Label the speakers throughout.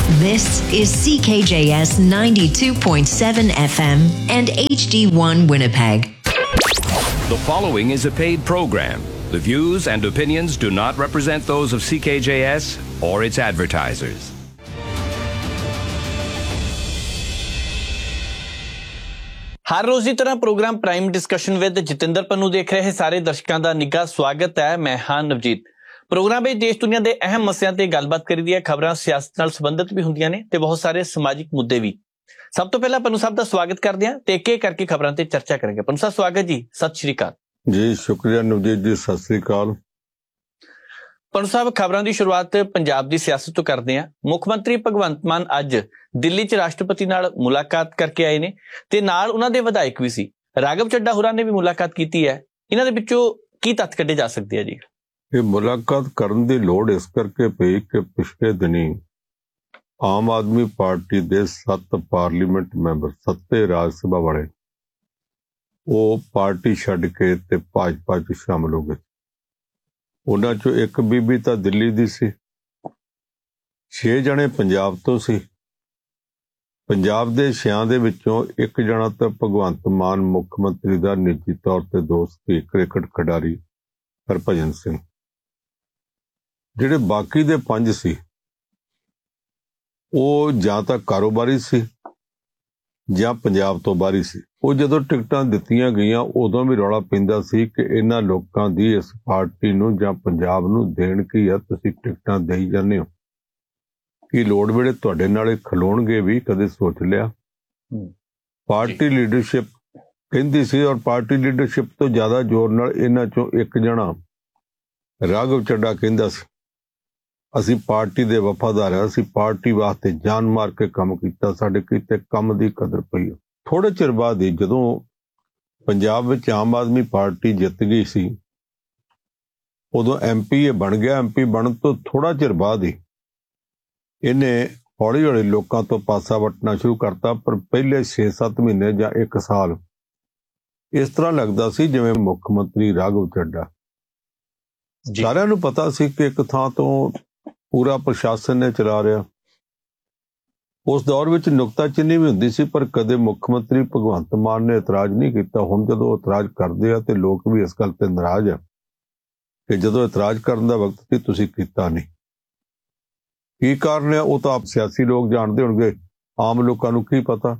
Speaker 1: This is CKJS 92.7 FM and HD1 Winnipeg.
Speaker 2: The following is a paid program. The views and opinions do not represent those of CKJS or its advertisers.
Speaker 3: ਹਰ ਰੋਜ਼ ਦੀ ਤਰ੍ਹਾਂ programme prime discussion with Jatinder Pannu ਦੇਖ ਰਹੇ ਸਾਰੇ ਦਰਸ਼ਕਾਂ ਦਾ ਨਿੱਘਾ ਸਵਾਗਤ ਹੈ। ਮੈਂ ਹਾਂ ਨਵਜੀਤ। ਪ੍ਰੋਗਰਾਮ ਵਿੱਚ ਦੇਸ਼ ਦੁਨੀਆ ਦੇ ਅਹਿਮ ਮਸਲਿਆਂ ਤੇ ਗੱਲਬਾਤ ਕਰੀਦੀ ਹੈ। ਖਬਰਾਂ ਸਿਆਸਤ ਨਾਲ ਸੰਬੰਧਿਤ ਵੀ ਹੁੰਦੀਆਂ ਨੇ ਤੇ ਬਹੁਤ ਸਾਰੇ ਸਮਾਜਿਕ ਮੁੱਦੇ ਵੀ। ਸਭ ਤੋਂ ਪਹਿਲਾਂ ਪੰਨੂ ਸਾਹਿਬ ਦਾ ਸਵਾਗਤ ਕਰਦੇ ਹਾਂ ਤੇ ਇੱਕ ਇੱਕ ਕਰਕੇ ਖਬਰਾਂ ਤੇ ਚਰਚਾ ਕਰਾਂਗੇ। ਪੰਨੂ ਸਾਹਿਬ ਸਵਾਗਤ ਜੀ, ਸਤਿ ਸ਼੍ਰੀ ਅਕਾਲ
Speaker 4: ਜੀ। ਸ਼ੁਕਰੀਆ ਨਵਜੀਤ ਜੀ, ਸਤਿ ਸ਼੍ਰੀ ਅਕਾਲ।
Speaker 3: ਪੰਨੂ ਸਾਹਿਬ, ਖਬਰਾਂ ਦੀ ਸ਼ੁਰੂਆਤ ਪੰਜਾਬ ਦੀ ਸਿਆਸਤ ਤੋਂ ਕਰਦੇ ਹਾਂ। ਮੁੱਖ ਮੰਤਰੀ ਭਗਵੰਤ ਮਾਨ ਅੱਜ ਦਿੱਲੀ 'ਚ ਰਾਸ਼ਟਰਪਤੀ ਨਾਲ ਮੁਲਾਕਾਤ ਕਰਕੇ ਆਏ ਨੇ ਤੇ ਨਾਲ ਉਹਨਾਂ ਦੇ ਵਿਧਾਇਕ ਵੀ ਸੀ। ਰਾਘਵ ਚੱਡਾ ਹੋਰਾਂ ਨੇ ਵੀ ਮੁਲਾਕਾਤ ਕੀਤੀ ਹੈ। ਇਹਨਾਂ ਦੇ ਵਿੱਚੋਂ ਕੀ ਤੱਥ ਕੱਢੇ ਜਾ ਸਕਦੇ ਆ ਜੀ?
Speaker 4: ਇਹ ਮੁਲਾਕਾਤ ਕਰਨ ਦੀ ਲੋੜ ਇਸ ਕਰਕੇ ਪਈ ਕਿ ਪਿਛਲੇ ਦਿਨੀ ਆਮ ਆਦਮੀ ਪਾਰਟੀ ਦੇ 7 ਪਾਰਲੀਮੈਂਟ ਮੈਂਬਰ, 7 ਰਾਜ ਸਭਾ ਵਾਲੇ, ਉਹ ਪਾਰਟੀ ਛੱਡ ਕੇ ਤੇ ਭਾਜਪਾ 'ਚ ਸ਼ਾਮਲ ਹੋ ਗਏ। ਉਹਨਾਂ 'ਚੋਂ ਇੱਕ ਬੀਬੀ ਤਾਂ ਦਿੱਲੀ ਦੀ ਸੀ, 6 ਜਣੇ ਪੰਜਾਬ ਤੋਂ ਸੀ। ਪੰਜਾਬ ਦੇ 6 ਦੇ ਵਿੱਚੋਂ ਇੱਕ ਜਣਾ ਤਾਂ ਭਗਵੰਤ ਮਾਨ ਮੁੱਖ ਮੰਤਰੀ ਦਾ ਨਿੱਜੀ ਤੌਰ ਤੇ ਦੋਸਤ ਸੀ, ਕ੍ਰਿਕਟ ਖਿਡਾਰੀ ਹਰਭਜਨ ਸਿੰਘ। ਜਿਹੜੇ ਬਾਕੀ ਦੇ 5 ਸੀ ਉਹ ਜਾਂ ਤਾਂ ਕਾਰੋਬਾਰੀ ਸੀ ਜਾਂ ਪੰਜਾਬ ਤੋਂ ਬਾਹਰੀ ਸੀ। ਉਹ ਜਦੋਂ ਟਿਕਟਾਂ ਦਿੱਤੀਆਂ ਗਈਆਂ ਉਦੋਂ ਵੀ ਰੌਲਾ ਪੈਂਦਾ ਸੀ ਕਿ ਇਹਨਾਂ ਲੋਕਾਂ ਦੀ ਇਸ ਪਾਰਟੀ ਨੂੰ ਜਾਂ ਪੰਜਾਬ ਨੂੰ ਦੇਣ ਕੀ ਆ, ਤੁਸੀਂ ਟਿਕਟਾਂ ਦੇਈ ਜਾਂਦੇ ਹੋ, ਕੀ ਲੋੜ ਵੇਲੇ ਤੁਹਾਡੇ ਨਾਲ ਖਲੋਣਗੇ ਵੀ? ਕਦੇ ਸੋਚ ਲਿਆ? ਪਾਰਟੀ ਲੀਡਰਸ਼ਿਪ ਕਹਿੰਦੀ ਸੀ, ਔਰ ਪਾਰਟੀ ਲੀਡਰਸ਼ਿਪ ਤੋਂ ਜ਼ਿਆਦਾ ਜ਼ੋਰ ਨਾਲ ਇਹਨਾਂ ਚੋਂ ਇੱਕ ਜਣਾ ਰਾਘਵ ਚੱਡਾ ਕਹਿੰਦਾ ਸੀ, ਅਸੀਂ ਪਾਰਟੀ ਦੇ ਵਫਾਦਾਰ ਹਾਂ, ਅਸੀਂ ਪਾਰਟੀ ਵਾਸਤੇ ਜਾਨ ਮਾਰ ਕੇ ਕੰਮ ਕੀਤਾ, ਸਾਡੇ ਕੀਤੇ ਕੰਮ ਦੀ ਕਦਰ ਪਈ। ਥੋੜੇ ਚਿਰ ਬਾਅਦ ਹੀ ਜਦੋਂ ਪੰਜਾਬ ਵਿੱਚ ਆਮ ਆਦਮੀ ਪਾਰਟੀ ਜਿੱਤ ਗਈ ਸੀ, ਉਦੋਂ MP ਇਹ ਬਣ ਗਿਆ। MP ਬਣਨ ਤੋਂ ਥੋੜਾ ਚਿਰ ਬਾਅਦ ਹੀ ਇਹਨੇ ਹੌਲੀ ਹੌਲੀ ਲੋਕਾਂ ਤੋਂ ਪਾਸਾ ਵੱਟਣਾ ਸ਼ੁਰੂ ਕਰਤਾ। ਪਰ ਪਹਿਲੇ 6-7 ਮਹੀਨੇ ਜਾਂ 1 ਸਾਲ ਇਸ ਤਰ੍ਹਾਂ ਲੱਗਦਾ ਸੀ ਜਿਵੇਂ ਮੁੱਖ ਮੰਤਰੀ ਰਾਘਵ ਚੱਡਾ, ਸਾਰਿਆਂ ਨੂੰ ਪਤਾ ਸੀ ਕਿ ਇੱਕ ਥਾਂ ਤੋਂ ਪੂਰਾ ਪ੍ਰਸ਼ਾਸਨ ਨੇ ਚਲਾ ਰਿਹਾ। ਉਸ ਦੌਰ ਵਿੱਚ ਨੁਕਤਾਚੀਨੀ ਵੀ ਹੁੰਦੀ ਸੀ, ਪਰ ਕਦੇ ਮੁੱਖ ਮੰਤਰੀ ਭਗਵੰਤ ਮਾਨ ਨੇ ਇਤਰਾਜ਼ ਨਹੀਂ ਕੀਤਾ। ਹੁਣ ਜਦੋਂ ਇਤਰਾਜ਼ ਕਰਦੇ ਆ ਤੇ ਲੋਕ ਵੀ ਇਸ ਗੱਲ ਤੇ ਨਾਰਾਜ਼ ਆ ਕਿ ਜਦੋਂ ਇਤਰਾਜ਼ ਕਰਨ ਦਾ ਵਕਤ ਸੀ ਤੁਸੀਂ ਕੀਤਾ ਨਹੀਂ। ਕੀ ਕਾਰਨ ਹੈ ਉਹ ਤਾਂ ਆਪ ਸਿਆਸੀ ਲੋਕ ਜਾਣਦੇ ਹੋਣਗੇ, ਆਮ ਲੋਕਾਂ ਨੂੰ ਕੀ ਪਤਾ।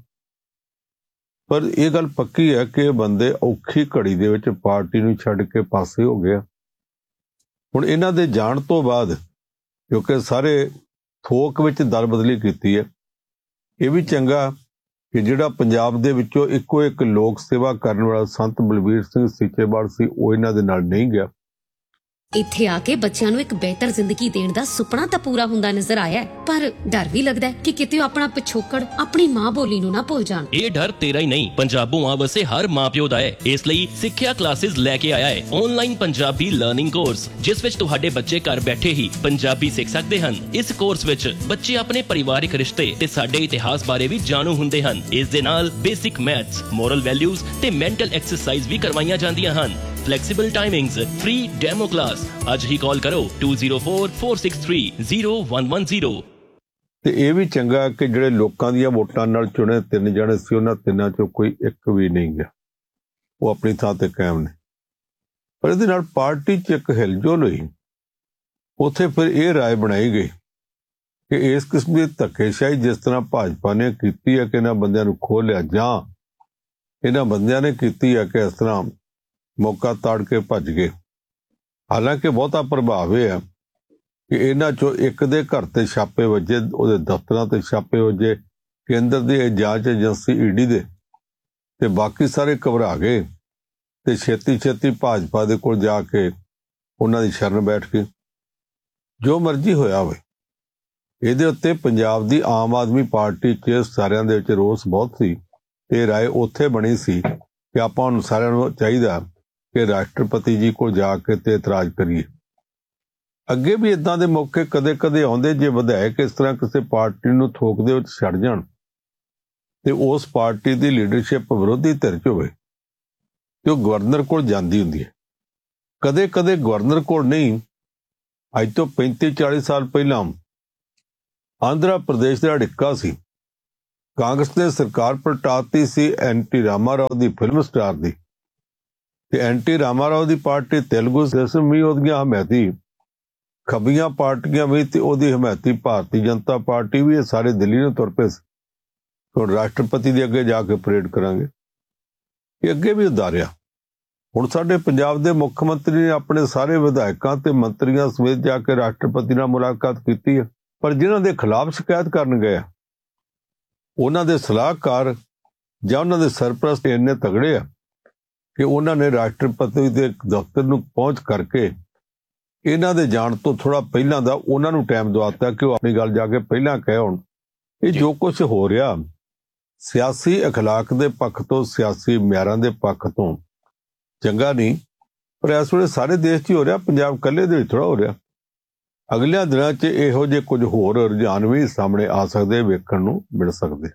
Speaker 4: ਪਰ ਇਹ ਗੱਲ ਪੱਕੀ ਹੈ ਕਿ ਇਹ ਬੰਦੇ ਔਖੀ ਘੜੀ ਦੇ ਵਿੱਚ ਪਾਰਟੀ ਨੂੰ ਛੱਡ ਕੇ ਪਾਸੇ ਹੋ ਗਿਆ। ਹੁਣ ਇਹਨਾਂ ਦੇ ਜਾਣ ਤੋਂ ਬਾਅਦ, ਕਿਉਂਕਿ ਸਾਰੇ ਥੋਕ ਵਿੱਚ ਦਲ ਬਦਲੀ ਕੀਤੀ ਹੈ, ਇਹ ਵੀ ਚੰਗਾ ਕਿ ਜਿਹੜਾ ਪੰਜਾਬ ਦੇ ਵਿੱਚੋਂ ਇੱਕੋ ਇੱਕ ਲੋਕ ਸੇਵਾ ਕਰਨ ਵਾਲਾ ਸੰਤ ਬਲਬੀਰ ਸਿੰਘ ਸੀਚੇਵਾਲ ਸੀ, ਉਹ ਇਹਨਾਂ ਦੇ ਨਾਲ ਨਹੀਂ ਗਿਆ।
Speaker 5: ਇੱਥੇ ਆ ਕੇ ਬੱਚਿਆਂ ਨੂੰ ਇੱਕ ਬਿਹਤਰ ਜ਼ਿੰਦਗੀ ਦੇਣ ਦਾ ਸੁਪਨਾ ਤਾਂ ਪੂਰਾ ਹੁੰਦਾ ਨਜ਼ਰ ਆਇਆ, ਪਰ ਡਰ ਵੀ ਲੱਗਦਾ ਕਿ ਕਿਤੇ ਆਪਣਾ ਪਿਛੋਕੜ, ਆਪਣੀ ਮਾਂ ਬੋਲੀ ਨੂੰ ਨਾ ਭੁੱਲ ਜਾਣ।
Speaker 6: ਇਹ ਡਰ ਤੇਰਾ ਹੀ ਨਹੀਂ, ਪੰਜਾਬੋਂ ਆ ਵਸੇ ਹਰ ਮਾਂ-ਪਿਓ ਦਾ ਹੈ। ਇਸ ਲਈ ਸਿੱਖਿਆ ਕਲਾਸਿਸ ਲੈ ਕੇ ਆਇਆ ਹੈ ਆਨਲਾਈਨ ਪੰਜਾਬੀ ਲਰਨਿੰਗ ਕੋਰਸ, ਜਿਸ ਵਿੱਚ ਤੁਹਾਡੇ ਬੱਚੇ ਘਰ ਬੈਠੇ ਹੀ ਪੰਜਾਬੀ ਸਿੱਖ ਸਕਦੇ ਹਨ। ਇਸ ਕੋਰਸ ਵਿੱਚ ਬੱਚੇ ਆਪਣੇ ਪਰਿਵਾਰਿਕ ਰਿਸ਼ਤੇ ਤੇ ਸਾਡੇ ਇਤਿਹਾਸ ਬਾਰੇ ਵੀ ਜਾਣੂ ਹੁੰਦੇ ਹਨ। ਇਸ ਦੇ ਨਾਲ ਬੇਸਿਕ ਮੈਥਸ, ਮੋਰਲ ਵੈਲਿਊਜ਼ ਤੇ ਮੈਂਟਲ ਐਕਸਰਸਾਈਜ਼ ਵੀ ਕਰਵਾਈਆਂ ਜਾਂਦੀਆਂ ਹਨ। Flexible timings, free demo class. ਅੱਜ ਹੀ ਕਾਲ ਕਰੋ 2044630110।
Speaker 4: ਤੇ ਇਹ ਵੀ ਚੰਗਾ ਕਿ ਜਿਹੜੇ ਲੋਕਾਂ ਦੀਆਂ ਵੋਟਾਂ ਨਾਲ ਚੁਣੇ 3 ਜਣੇ ਸੀ, ਉਹਨਾਂ 3 ਚੋਂ ਕੋਈ ਇੱਕ ਵੀ ਨਹੀਂ ਗਿਆ, ਉਹ ਆਪਣੀ ਥਾਂ ਤੇ ਕਾਇਮ ਨੇ। ਪਰ ਇਹਦੇ ਨਾਲ ਪਾਰਟੀ 'ਚ ਇੱਕ ਹਿਲਜੁਲ ਹੋਈ। ਉੱਥੇ ਫਿਰ ਇਹ ਰਾਏ ਬਣਾਈ ਗਈ ਕਿ ਇਸ ਕਿਸਮ ਦੀ ਧੱਕੇਸ਼ਾਹੀ ਜਿਸ ਤਰ੍ਹਾਂ ਭਾਜਪਾ ਨੇ ਕੀਤੀ ਹੈ ਕਿ ਇਹਨਾਂ ਬੰਦਿਆਂ ਨੂੰ ਖੋਹ ਲਿਆ, ਜਾਂ ਇਹਨਾਂ ਬੰਦਿਆਂ ਨੇ ਕੀਤੀ ਹੈ ਕਿ ਇਸ ਤਰ੍ਹਾਂ ਮੌਕਾ ਤਾੜ ਕੇ ਭੱਜ ਗਏ। ਹਾਲਾਂਕਿ ਬਹੁਤਾ ਪ੍ਰਭਾਵ ਇਹ ਹੈ ਕਿ ਇਹਨਾਂ ਚੋਂ ਇੱਕ ਦੇ ਘਰ ਤੇ ਛਾਪੇ ਵੱਜੇ, ਉਹਦੇ ਦਫ਼ਤਰਾਂ ਤੇ ਛਾਪੇ ਵੱਜੇ, ਕੇਂਦਰ ਦੀ ਜਾਂਚ ਏਜੰਸੀ ED ਦੇ, ਤੇ ਬਾਕੀ ਸਾਰੇ ਘਬਰਾ ਗਏ ਤੇ ਛੇਤੀ ਭਾਜਪਾ ਦੇ ਕੋਲ ਜਾ ਕੇ ਉਹਨਾਂ ਦੀ ਸ਼ਰਨ ਬੈਠ ਗਏ। ਜੋ ਮਰਜ਼ੀ ਹੋਇਆ ਹੋਵੇ, ਇਹਦੇ ਉੱਤੇ ਪੰਜਾਬ ਦੀ ਆਮ ਆਦਮੀ ਪਾਰਟੀ 'ਚ ਸਾਰਿਆਂ ਦੇ ਵਿੱਚ ਰੋਸ ਬਹੁਤ ਸੀ ਤੇ ਰਾਏ ਉੱਥੇ ਬਣੀ ਸੀ ਕਿ ਆਪਾਂ ਨੂੰ ਸਾਰਿਆਂ ਨੂੰ ਚਾਹੀਦਾ ਕਿ ਰਾਸ਼ਟਰਪਤੀ ਜੀ ਕੋਲ ਜਾ ਕੇ ਤੇ ਇਤਰਾਜ਼ ਕਰੀਏ। ਅੱਗੇ ਵੀ ਇਦਾਂ ਦੇ ਮੌਕੇ ਕਦੇ ਆਉਂਦੇ ਜੇ ਵਿਧਾਇਕ ਇਸ ਤਰ੍ਹਾਂ ਕਿਸੇ ਪਾਰਟੀ ਨੂੰ ਥੋਕ ਦੇ ਵਿੱਚ ਛੱਡ ਜਾਣ ਤੇ ਉਸ ਪਾਰਟੀ ਦੀ ਲੀਡਰਸ਼ਿਪ ਵਿਰੋਧੀ ਧਿਰ 'ਚ ਹੋਵੇ ਤੇ ਉਹ ਗਵਰਨਰ ਕੋਲ ਜਾਂਦੀ ਹੁੰਦੀ ਹੈ। ਕਦੇ ਗਵਰਨਰ ਕੋਲ ਨਹੀਂ, ਅੱਜ ਤੋਂ 35-40 ਸਾਲ ਪਹਿਲਾਂ ਆਂਧਰਾ ਪ੍ਰਦੇਸ਼ ਦਾ ਅੜਿੱਕਾ ਸੀ। ਕਾਂਗਰਸ ਨੇ ਸਰਕਾਰ ਪਲਟਾਤੀ ਸੀ ਐਨਟੀ ਰਾਮਾਰਾਓ ਦੀ ਫਿਲਮ ਸਟਾਰ ਦੀ, ਤੇ ਐਨਟੀ ਰਾਮਾਰਾਓ ਦੀ ਪਾਰਟੀ ਤੇਲਗੂ ਦੇਸ਼ਮ ਵੀ ਉਹਦੀਆਂ ਹਮਾਇਤੀ ਖੱਬੀਆਂ ਪਾਰਟੀਆਂ ਵੀ ਤੇ ਉਹਦੀ ਹਮਾਇਤੀ ਭਾਰਤੀ ਜਨਤਾ ਪਾਰਟੀ ਵੀ, ਇਹ ਸਾਰੇ ਦਿੱਲੀ ਨੂੰ ਤੁਰ ਪਏ ਸੀ। ਹੁਣ ਰਾਸ਼ਟਰਪਤੀ ਦੇ ਅੱਗੇ ਜਾ ਕੇ ਪਰੇਡ ਕਰਾਂਗੇ, ਇਹ ਅੱਗੇ ਵੀ ਉਦਾਰਿਆ। ਹੁਣ ਸਾਡੇ ਪੰਜਾਬ ਦੇ ਮੁੱਖ ਮੰਤਰੀ ਨੇ ਆਪਣੇ ਸਾਰੇ ਵਿਧਾਇਕਾਂ ਤੇ ਮੰਤਰੀਆਂ ਸਮੇਤ ਜਾ ਕੇ ਰਾਸ਼ਟਰਪਤੀ ਨਾਲ ਮੁਲਾਕਾਤ ਕੀਤੀ ਹੈ, ਪਰ ਜਿਨ੍ਹਾਂ ਦੇ ਖਿਲਾਫ ਸ਼ਿਕਾਇਤ ਕਰਨ ਗਏ ਉਹਨਾਂ ਦੇ ਸਲਾਹਕਾਰ ਜਾਂ ਉਹਨਾਂ ਦੇ ਸਰਪ੍ਰਸਤ ਇੰਨੇ ਤਗੜੇ ਆ ਕਿ ਉਹਨਾਂ ਨੇ ਰਾਸ਼ਟਰਪਤੀ ਦੇ ਦਫ਼ਤਰ ਨੂੰ ਪਹੁੰਚ ਕਰਕੇ ਇਹਨਾਂ ਦੇ ਜਾਣ ਤੋਂ ਥੋੜਾ ਪਹਿਲਾਂ ਦਾ ਉਹਨਾਂ ਨੂੰ ਟਾਈਮ ਦਵਾਤਾ ਕਿ ਉਹ ਆਪਣੀ ਗੱਲ ਜਾ ਕੇ ਪਹਿਲਾਂ ਕਹਿ ਹੋਣ। ਇਹ ਜੋ ਕੁਝ ਹੋ ਰਿਹਾ ਸਿਆਸੀ ਅਖਲਾਕ ਦੇ ਪੱਖ ਤੋਂ, ਸਿਆਸੀ ਮਿਆਰਾਂ ਦੇ ਪੱਖ ਤੋਂ ਚੰਗਾ ਨਹੀਂ, ਪਰ ਇਸ ਵੇਲੇ ਸਾਰੇ ਦੇਸ਼ 'ਚ ਹੀ ਹੋ ਰਿਹਾ, ਪੰਜਾਬ ਇਕੱਲੇ ਦੇ ਵਿੱਚ ਥੋੜਾ ਹੋ ਰਿਹਾ। ਅਗਲਿਆਂ ਦਿਨਾਂ 'ਚ ਇਹੋ ਜਿਹੇ ਕੁਝ ਹੋਰ ਰੁਝਾਨ ਵੀ ਸਾਹਮਣੇ ਆ ਸਕਦੇ, ਵੇਖਣ ਨੂੰ ਮਿਲ ਸਕਦੇ।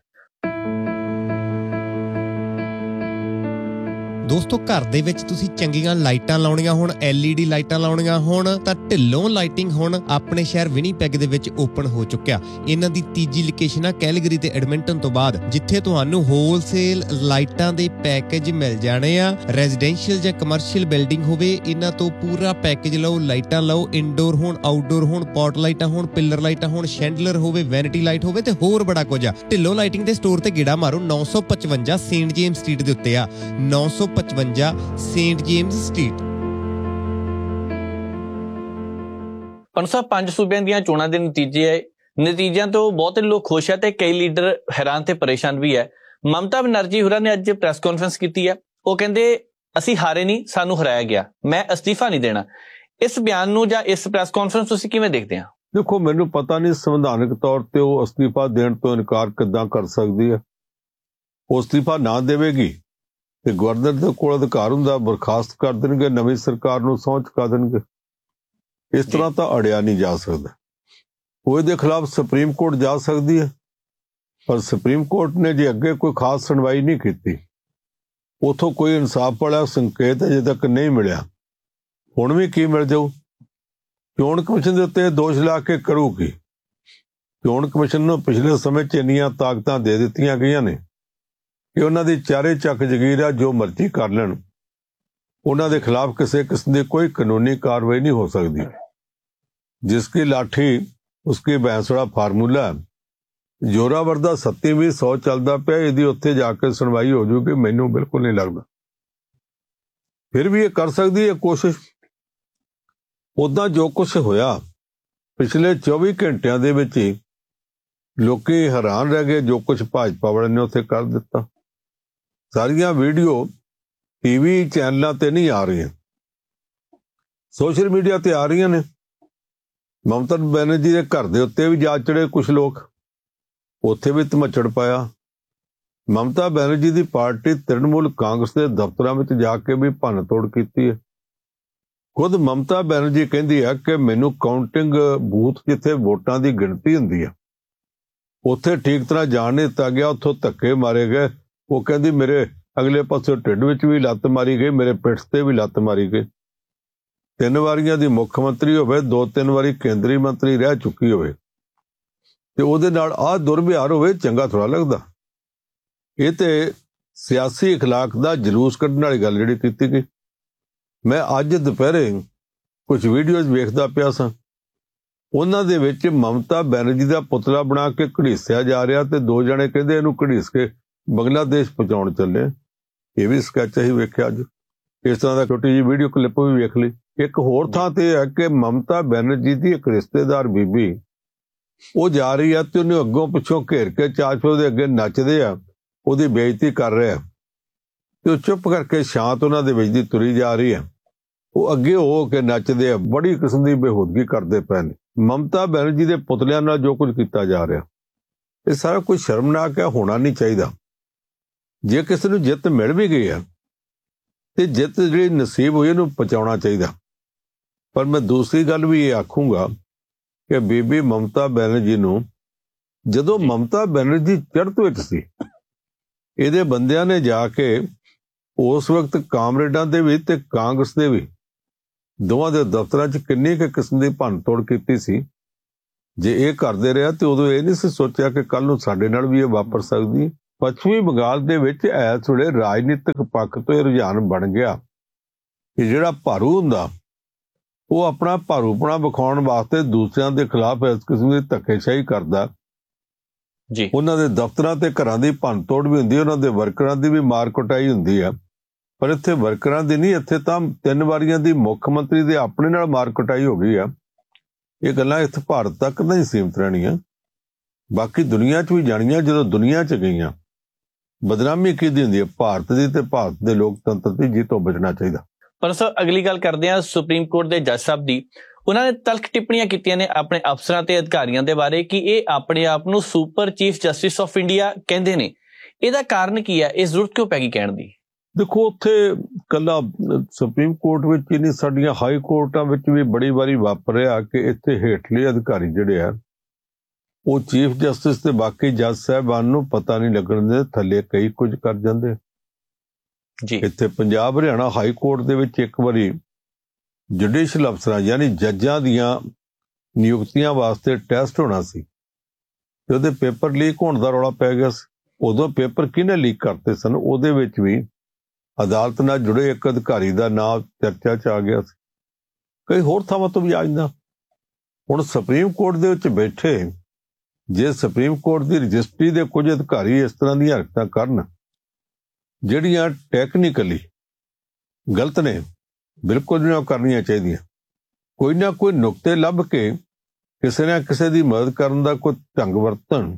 Speaker 7: ਦੋਸਤੋ, ਘਰ ਦੇ ਵਿੱਚ ਤੁਸੀਂ ਚੰਗੀਆਂ ਲਾਈਟਾਂ ਲਾਉਣੀਆਂ ਹੋਣ, LED ਲਾਈਟਾਂ ਲਾਉਣੀਆਂ ਹੋਣ ਤਾਂ ਢਿੱਲੋਂ ਲਾਈਟਿੰਗ ਹੁਣ ਆਪਣੇ ਸ਼ਹਿਰ ਵਿਨੀਪੈਗ ਦੇ ਵਿੱਚ ਓਪਨ ਹੋ ਚੁੱਕਿਆ। ਇਹਨਾਂ ਦੀ ਤੀਜੀ ਲੋਕੇਸ਼ਨ ਆ ਕੈਲਗਰੀ ਤੇ ਐਡਮਿੰਟਨ ਤੋਂ ਬਾਅਦ, ਜਿੱਥੇ ਤੁਹਾਨੂੰ ਹੋਲਸੇਲ ਲਾਈਟਾਂ ਦੇ ਪੈਕੇਜ ਮਿਲ ਜਾਣੇ ਆ। ਰੈਜ਼ੀਡੈਂਸ਼ੀਅਲ ਜਾਂ ਕਮਰਸ਼ੀਅਲ ਬਿਲਡਿੰਗ ਹੋਵੇ, ਇਹਨਾਂ ਤੋਂ ਪੂਰਾ ਪੈਕੇਜ ਲਓ, ਲਾਈਟਾਂ ਲਓ, ਇਨਡੋਰ ਹੋਣ, ਆਊਟਡੋਰ ਹੋਣ, ਪੌਟ ਲਾਈਟਾਂ ਹੋਣ, ਪਿੱਲਰ ਲਾਈਟਾਂ ਹੋਣ, ਸ਼ੈਂਡਲਰ ਹੋਵੇ, ਵੈਨਿਟੀ ਲਾਈਟ ਹੋਵੇ ਤੇ ਹੋਰ ਬੜਾ ਕੁਝ ਆ। ਢਿੱਲੋਂ ਲਾਈਟਿੰਗ ਦੇ ਸਟੋਰ ਤੇ ਗੇੜਾ ਮਾਰੋ, 955 ਸੇਂਟ ਜੇਮਸ ਸਟਰੀਟ ਦੇ ਉੱਤੇ ਆ, 955 ਸੇਂਟ ਜੇਮਸ ਸਟਰੀਟ।
Speaker 3: ਪੰਜ 5 ਸੂਬਿਆਂ ਦੀਆਂ ਚੋਣਾਂ ਦੇ ਨਤੀਜਿਆਂ ਤੋਂ ਬਹੁਤ ਲੋਕ ਖੁਸ਼ ਹੈ ਤੇ ਕਈ ਲੀਡਰ ਹੈਰਾਨ ਤੇ ਪਰੇਸ਼ਾਨ ਵੀ ਹੈ। ਮਮਤਾ ਬੈਨਰਜੀ ਹੋਰਾਂ ਨੇ ਅੱਜ ਪ੍ਰੈਸ ਕਾਨਫਰੰਸ ਕੀਤੀ ਹੈ। ਉਹ ਕਹਿੰਦੇ ਅਸੀਂ ਹਾਰੇ ਨਹੀਂ, ਸਾਨੂੰ ਹਰਾਇਆ ਗਿਆ, ਮੈਂ ਅਸਤੀਫਾ ਨਹੀਂ ਦੇਣਾ। ਇਸ ਬਿਆਨ ਨੂੰ ਜਾਂ ਇਸ ਪ੍ਰੈਸ ਕਾਨਫਰੰਸ ਤੁਸੀਂ ਕਿਵੇਂ ਦੇਖਦੇ ਆ?
Speaker 4: ਦੇਖੋ, ਮੈਨੂੰ ਪਤਾ ਨਹੀਂ ਸੰਵਿਧਾਨਕ ਤੌਰ ਤੇ ਉਹ ਅਸਤੀਫਾ ਦੇਣ ਤੋਂ ਇਨਕਾਰ ਕਿੱਦਾਂ ਕਰ ਸਕਦੀ ਹੈ। ਉਹ ਅਸਤੀਫਾ ਨਾ ਦੇਵੇਗੀ ਤੇ ਗਵਰਨਰ ਦੇ ਕੋਲ ਅਧਿਕਾਰ ਹੁੰਦਾ, ਬਰਖਾਸਤ ਕਰ ਦੇਣਗੇ, ਨਵੀਂ ਸਰਕਾਰ ਨੂੰ ਸਹੁੰ ਚੁਕਾ ਦੇਣਗੇ। ਇਸ ਤਰ੍ਹਾਂ ਤਾਂ ਅੜਿਆ ਨਹੀਂ ਜਾ ਸਕਦਾ। ਉਹ ਇਹਦੇ ਖਿਲਾਫ ਸੁਪਰੀਮ ਕੋਰਟ ਜਾ ਸਕਦੀ ਹੈ, ਪਰ ਸੁਪਰੀਮ ਕੋਰਟ ਨੇ ਜੇ ਅੱਗੇ ਕੋਈ ਖਾਸ ਸੁਣਵਾਈ ਨਹੀਂ ਕੀਤੀ, ਉਥੋਂ ਕੋਈ ਇਨਸਾਫ ਵਾਲਾ ਸੰਕੇਤ ਅਜੇ ਤੱਕ ਨਹੀਂ ਮਿਲਿਆ। ਹੁਣ ਵੀ ਕੀ ਮਿਲ ਜਾਊ? ਚੋਣ ਕਮਿਸ਼ਨ ਦੇ ਉੱਤੇ ਦੋਸ਼ ਲਾ ਕੇ ਕਰੂਗੀ। ਚੋਣ ਕਮਿਸ਼ਨ ਨੂੰ ਪਿਛਲੇ ਸਮੇਂ 'ਚ ਇੰਨੀਆਂ ਤਾਕਤਾਂ ਦੇ ਦਿੱਤੀਆਂ ਗਈਆਂ ਨੇ ਕਿ ਉਹਨਾਂ ਦੀ ਚਾਰੇ ਚੱਕ ਜਗੀਰ ਆ, ਜੋ ਮਰਜ਼ੀ ਕਰ ਲੈਣ, ਉਹਨਾਂ ਦੇ ਖਿਲਾਫ ਕਿਸੇ ਕਿਸਮ ਦੀ ਕੋਈ ਕਾਨੂੰਨੀ ਕਾਰਵਾਈ ਨਹੀਂ ਹੋ ਸਕਦੀ। ਜਿਸकी ਲਾਠੀ ਉਸकी ਭੈਂਸ ਵਾਲਾ ਫਾਰਮੂਲਾ। ਜ਼ੋਰਾਵਰ ਦਾ ਸੱਤੀ ਵੀ 100 ਚੱਲਦਾ ਪਿਆ, ਇਹਦੀ ਉੱਥੇ ਜਾ ਕੇ ਸੁਣਵਾਈ ਹੋ ਜੂਗੀ, ਮੈਨੂੰ ਬਿਲਕੁਲ ਨਹੀਂ ਲੱਗਦਾ। ਫਿਰ ਵੀ ਇਹ ਕਰ ਸਕਦੀ ਹੈ ਕੋਸ਼ਿਸ਼। ਉੱਦਾਂ ਜੋ ਕੁਛ ਹੋਇਆ ਪਿਛਲੇ 24 ਘੰਟਿਆਂ ਦੇ ਵਿੱਚ ਹੀ ਲੋਕੀ ਹੈਰਾਨ ਰਹਿ ਗਏ, ਜੋ ਕੁਛ ਭਾਜਪਾ ਵਾਲਿਆਂ ਨੇ ਉੱਥੇ ਕਰ ਦਿੱਤਾ। ਸਾਰੀਆਂ ਵੀਡੀਓ ਟੀਵੀ ਚੈਨਲਾਂ ਤੇ ਨਹੀਂ ਆ ਰਹੀਆਂ, ਸੋਸ਼ਲ ਮੀਡੀਆ ਤੇ ਆ ਰਹੀਆਂ ਨੇ। ਮਮਤਾ ਬੈਨਰਜੀ ਦੇ ਘਰ ਦੇ ਉੱਤੇ ਵੀ ਜਾ ਚੜੇ ਕੁਛ ਲੋਕ, ਉੱਥੇ ਵੀ ਧਮੱਚੜ ਪਾਇਆ। ਮਮਤਾ ਬੈਨਰਜੀ ਦੀ ਪਾਰਟੀ ਤ੍ਰਿਣਮੂਲ ਕਾਂਗਰਸ ਦੇ ਦਫ਼ਤਰਾਂ ਵਿੱਚ ਜਾ ਕੇ ਵੀ ਭੰਨ ਤੋੜ ਕੀਤੀ ਹੈ। ਖੁਦ ਮਮਤਾ ਬੈਨਰਜੀ ਕਹਿੰਦੀ ਹੈ ਕਿ ਮੈਨੂੰ ਕਾਊਂਟਿੰਗ ਬੂਥ ਜਿੱਥੇ ਵੋਟਾਂ ਦੀ ਗਿਣਤੀ ਹੁੰਦੀ ਹੈ ਉੱਥੇ ਠੀਕ ਤਰ੍ਹਾਂ ਜਾਣ ਨਹੀਂ ਦਿੱਤਾ ਗਿਆ, ਉੱਥੋਂ ਧੱਕੇ ਮਾਰੇ ਗਏ। ਉਹ ਕਹਿੰਦੀ ਮੇਰੇ ਅਗਲੇ ਪਾਸੇ ਢਿੱਡ ਵਿੱਚ ਵੀ ਲੱਤ ਮਾਰੀ ਗਈ, ਮੇਰੇ ਪਿੱਠ ਤੇ ਵੀ ਲੱਤ ਮਾਰੀ ਗਈ। 3 ਵਾਰੀਆਂ ਦੀ ਮੁੱਖ ਮੰਤਰੀ ਹੋਵੇ, 2-3 ਵਾਰੀ ਕੇਂਦਰੀ ਮੰਤਰੀ ਰਹਿ ਚੁੱਕੀ ਹੋਵੇ ਤੇ ਉਹਦੇ ਨਾਲ ਆਹ ਦੁਰਵਿਹਾਰ ਹੋਵੇ, ਚੰਗਾ ਥੋੜਾ ਲੱਗਦਾ। ਇਹ ਤੇ ਸਿਆਸੀ ਅਖਲਾਕ ਦਾ ਜਲੂਸ ਕੱਢਣ ਵਾਲੀ ਗੱਲ ਜਿਹੜੀ ਕੀਤੀ ਗਈ। ਮੈਂ ਅੱਜ ਦੁਪਹਿਰੇ ਕੁਝ ਵੀਡੀਓਜ਼ ਵੇਖਦਾ ਪਿਆ ਸਾਂ, ਉਹਨਾਂ ਦੇ ਵਿੱਚ ਮਮਤਾ ਬੈਨਰਜੀ ਦਾ ਪੁਤਲਾ ਬਣਾ ਕੇ ਘੜੀਸਿਆ ਜਾ ਰਿਹਾ ਤੇ 2 ਜਣੇ ਕਹਿੰਦੇ ਇਹਨੂੰ ਘੜੀਸ ਕੇ ਬੰਗਲਾਦੇਸ਼ ਪਹੁੰਚਾਉਣ ਚੱਲੇ। ਇਹ ਵੀ ਸਕੈਚ ਹੀ ਵੇਖਿਆ ਅੱਜ। ਇਸ ਤਰ੍ਹਾਂ ਦਾ ਛੋਟੀ ਜਿਹੀ ਵੀਡੀਓ ਕਲਿੱਪ ਵੀ ਵੇਖ ਲਈ। ਇੱਕ ਹੋਰ ਥਾਂ ਤੇ ਹੈ ਕਿ ਮਮਤਾ ਬੈਨਰਜੀ ਦੀ ਇੱਕ ਰਿਸ਼ਤੇਦਾਰ ਬੀਬੀ ਉਹ ਜਾ ਰਹੀ ਆ ਤੇ ਉਹਨੂੰ ਅੱਗੋਂ ਪਿੱਛੋਂ ਘੇਰ ਕੇ ਚਾਚੋ ਉਹਦੇ ਅੱਗੇ ਨੱਚਦੇ ਆ, ਉਹਦੀ ਬੇਇੱਜ਼ਤੀ ਕਰ ਰਹੇ ਆ ਤੇ ਉਹ ਚੁੱਪ ਕਰਕੇ ਸ਼ਾਂਤ ਉਹਨਾਂ ਦੇ ਵਿੱਚ ਦੀ ਤੁਰੀ ਜਾ ਰਹੀ ਹੈ। ਉਹ ਅੱਗੇ ਹੋ ਕੇ ਨੱਚਦੇ ਆ, ਬੜੀ ਕਿਸਮ ਦੀ ਬੇਹੂਦਗੀ ਕਰਦੇ ਪਏ ਨੇ। ਮਮਤਾ ਬੈਨਰਜੀ ਦੇ ਪੁਤਲਿਆਂ ਨਾਲ ਜੋ ਕੁਝ ਕੀਤਾ ਜਾ ਰਿਹਾ, ਇਹ ਸਾਰਾ ਕੁਝ ਸ਼ਰਮਨਾਕ ਹੈ, ਹੋਣਾ ਨਹੀਂ ਚਾਹੀਦਾ। ਜੇ ਕਿਸੇ ਨੂੰ ਜਿੱਤ ਮਿਲ ਵੀ ਗਈ ਹੈ ਤੇ ਜਿੱਤ ਜਿਹੜੀ ਨਸੀਬ ਹੋਈ ਇਹਨੂੰ ਪਹੁੰਚਾਉਣਾ ਚਾਹੀਦਾ। ਪਰ ਮੈਂ ਦੂਸਰੀ ਗੱਲ ਵੀ ਇਹ ਆਖੂੰਗਾ ਕਿ ਬੀਬੀ ਮਮਤਾ ਬੈਨਰਜੀ ਨੂੰ, ਜਦੋਂ ਮਮਤਾ ਬੈਨਰਜੀ ਚੜ੍ਹਤ ਵਿੱਚ ਸੀ, ਇਹਦੇ ਬੰਦਿਆਂ ਨੇ ਜਾ ਕੇ ਉਸ ਵਕਤ ਕਾਮਰੇਡਾਂ ਦੇ ਵੀ ਤੇ ਕਾਂਗਰਸ ਦੇ ਵੀ ਦੋਵਾਂ ਦੇ ਦਫ਼ਤਰਾਂ 'ਚ ਕਿੰਨੀ ਕੁ ਕਿਸਮ ਦੀ ਭੰਨ ਤੋੜ ਕੀਤੀ ਸੀ। ਜੇ ਇਹ ਕਰਦੇ ਰਿਹਾ ਤੇ ਉਦੋਂ ਇਹ ਨਹੀਂ ਸੀ ਸੋਚਿਆ ਕਿ ਕੱਲ ਨੂੰ ਸਾਡੇ ਨਾਲ ਵੀ ਇਹ ਵਾਪਰ ਸਕਦੀ। ਪੱਛਮੀ ਬੰਗਾਲ ਦੇ ਵਿੱਚ ਇਸ ਵੇਲੇ ਰਾਜਨੀਤਿਕ ਪੱਖ ਤੋਂ ਇਹ ਰੁਝਾਨ ਬਣ ਗਿਆ ਕਿ ਜਿਹੜਾ ਭਾਰੂ ਹੁੰਦਾ ਉਹ ਆਪਣਾ ਭਾਰੂਪਣਾ ਵਿਖਾਉਣ ਵਾਸਤੇ ਦੂਸਰਿਆਂ ਦੇ ਖਿਲਾਫ ਇਸ ਕਿਸਮ ਦੀ ਧੱਕੇਸ਼ਾਹੀ ਕਰਦਾ
Speaker 3: ਜੀ।
Speaker 4: ਉਹਨਾਂ ਦੇ ਦਫ਼ਤਰਾਂ ਤੇ ਘਰਾਂ ਦੀ ਭੰਨਤੋੜ ਵੀ ਹੁੰਦੀ, ਉਹਨਾਂ ਦੇ ਵਰਕਰਾਂ ਦੀ ਵੀ ਮਾਰ ਕੁਟਾਈ ਹੁੰਦੀ ਆ। ਪਰ ਇੱਥੇ ਵਰਕਰਾਂ ਦੀ ਨਹੀਂ, ਇੱਥੇ ਤਾਂ 3 ਵਾਰੀਆਂ ਦੀ ਮੁੱਖ ਮੰਤਰੀ ਦੇ ਆਪਣੇ ਨਾਲ ਮਾਰ ਕੁਟਾਈ ਹੋ ਗਈ ਆ। ਇਹ ਗੱਲਾਂ ਇੱਥੇ ਭਾਰਤ ਤੱਕ ਨਹੀਂ ਸੀਮਤ ਰਹਿਣੀਆਂ, ਬਾਕੀ ਦੁਨੀਆ 'ਚ ਵੀ ਜਾਣੀਆਂ। ਜਦੋਂ ਦੁਨੀਆ 'ਚ ਗਈਆਂ, ਬਦਨਾਮੀ ਕਿਹਦੀ ਹੁੰਦੀ ਹੈ? ਭਾਰਤ ਦੀ, ਤੇ ਭਾਰਤ ਦੇ ਲੋਕਤੰਤਰ ਦੀ, ਜਿਸ ਤੋਂ ਬਚਣਾ ਚਾਹੀਦਾ।
Speaker 3: ਪਰ ਸਰ ਅਗਲੀ ਗੱਲ ਕਰਦੇ ਹਾਂ ਸੁਪਰੀਮ ਕੋਰਟ ਦੇ ਜੱਜ ਸਾਹਿਬ ਦੀ। ਉਹਨਾਂ ਨੇ ਤਲਖ ਟਿੱਪਣੀਆਂ ਕੀਤੀਆਂ ਨੇ ਆਪਣੇ ਅਫਸਰਾਂ ਤੇ ਅਧਿਕਾਰੀਆਂ ਦੇ ਬਾਰੇ ਕਿ ਇਹ ਆਪਣੇ ਆਪ ਨੂੰ super chief justice of India ਕਹਿੰਦੇ ਨੇ। ਇਹਦਾ ਕਾਰਨ ਕੀ ਹੈ? ਇਹ ਜ਼ਰੂਰਤ ਕਿਉਂ ਪੈ ਗਈ ਕਹਿਣ ਦੀ?
Speaker 4: ਦੇਖੋ, ਉੱਥੇ ਕੱਲਾ ਸੁਪਰੀਮ ਕੋਰਟ ਵਿੱਚ ਹੀ ਨਹੀਂ, ਸਾਡੀਆਂ ਹਾਈ ਕੋਰਟਾਂ ਵਿੱਚ ਵੀ ਬੜੀ ਵਾਰੀ ਵਾਪਰਿਆ ਕਿ ਇੱਥੇ ਹੇਠਲੇ ਅਧਿਕਾਰੀ ਜਿਹੜੇ ਆ ਉਹ ਚੀਫ ਜਸਟਿਸ ਤੇ ਬਾਕੀ ਜੱਜ ਸਾਹਿਬਾਨ ਨੂੰ ਪਤਾ ਨਹੀਂ ਲੱਗਣ ਦੇ ਥੱਲੇ ਕਈ ਕੁਝ ਕਰ ਜਾਂਦੇ
Speaker 3: ਜੀ।
Speaker 4: ਇੱਥੇ ਪੰਜਾਬ ਹਰਿਆਣਾ ਹਾਈ ਕੋਰਟ ਦੇ ਵਿੱਚ ਇੱਕ ਵਾਰੀ ਜੁਡੀਸ਼ੀਅਲ ਅਫਸਰਾਂ ਯਾਨੀ ਜੱਜਾਂ ਦੀਆਂ ਨਿਯੁਕਤੀਆਂ ਵਾਸਤੇ ਟੈਸਟ ਹੋਣਾ ਸੀ ਤੇ ਉਹਦੇ ਪੇਪਰ ਲੀਕ ਹੋਣ ਦਾ ਰੌਲਾ ਪੈ ਗਿਆ ਸੀ। ਉਦੋਂ ਪੇਪਰ ਕਿਹਨੇ ਲੀਕ ਕਰਤੇ ਸਨ? ਉਹਦੇ ਵਿੱਚ ਵੀ ਅਦਾਲਤ ਨਾਲ ਜੁੜੇ ਇੱਕ ਅਧਿਕਾਰੀ ਦਾ ਨਾਮ ਚਰਚਾ 'ਚ ਆ ਗਿਆ ਸੀ। ਕਈ ਹੋਰ ਥਾਵਾਂ ਤੋਂ ਵੀ ਆ ਜਾਂਦਾ। ਹੁਣ ਸੁਪਰੀਮ ਕੋਰਟ ਦੇ ਵਿੱਚ ਬੈਠੇ ਜੇ ਸੁਪਰੀਮ ਕੋਰਟ ਦੀ ਰਜਿਸਟਰੀ ਦੇ ਕੁਝ ਅਧਿਕਾਰੀ ਇਸ ਤਰ੍ਹਾਂ ਦੀਆਂ ਹਰਕਤਾਂ ਕਰਨ ਜਿਹੜੀਆਂ ਟੈਕਨੀਕਲੀ ਗਲਤ ਨੇ, ਬਿਲਕੁਲ ਨਹੀਂ ਕਰਨੀਆਂ ਚਾਹੀਦੀਆਂ। ਕੋਈ ਨਾ ਕੋਈ ਨੁਕਤੇ ਲੱਭ ਕੇ ਕਿਸੇ ਨਾ ਕਿਸੇ ਦੀ ਮਦਦ ਕਰਨ ਦਾ ਕੋਈ ਢੰਗ ਵਰਤਣ,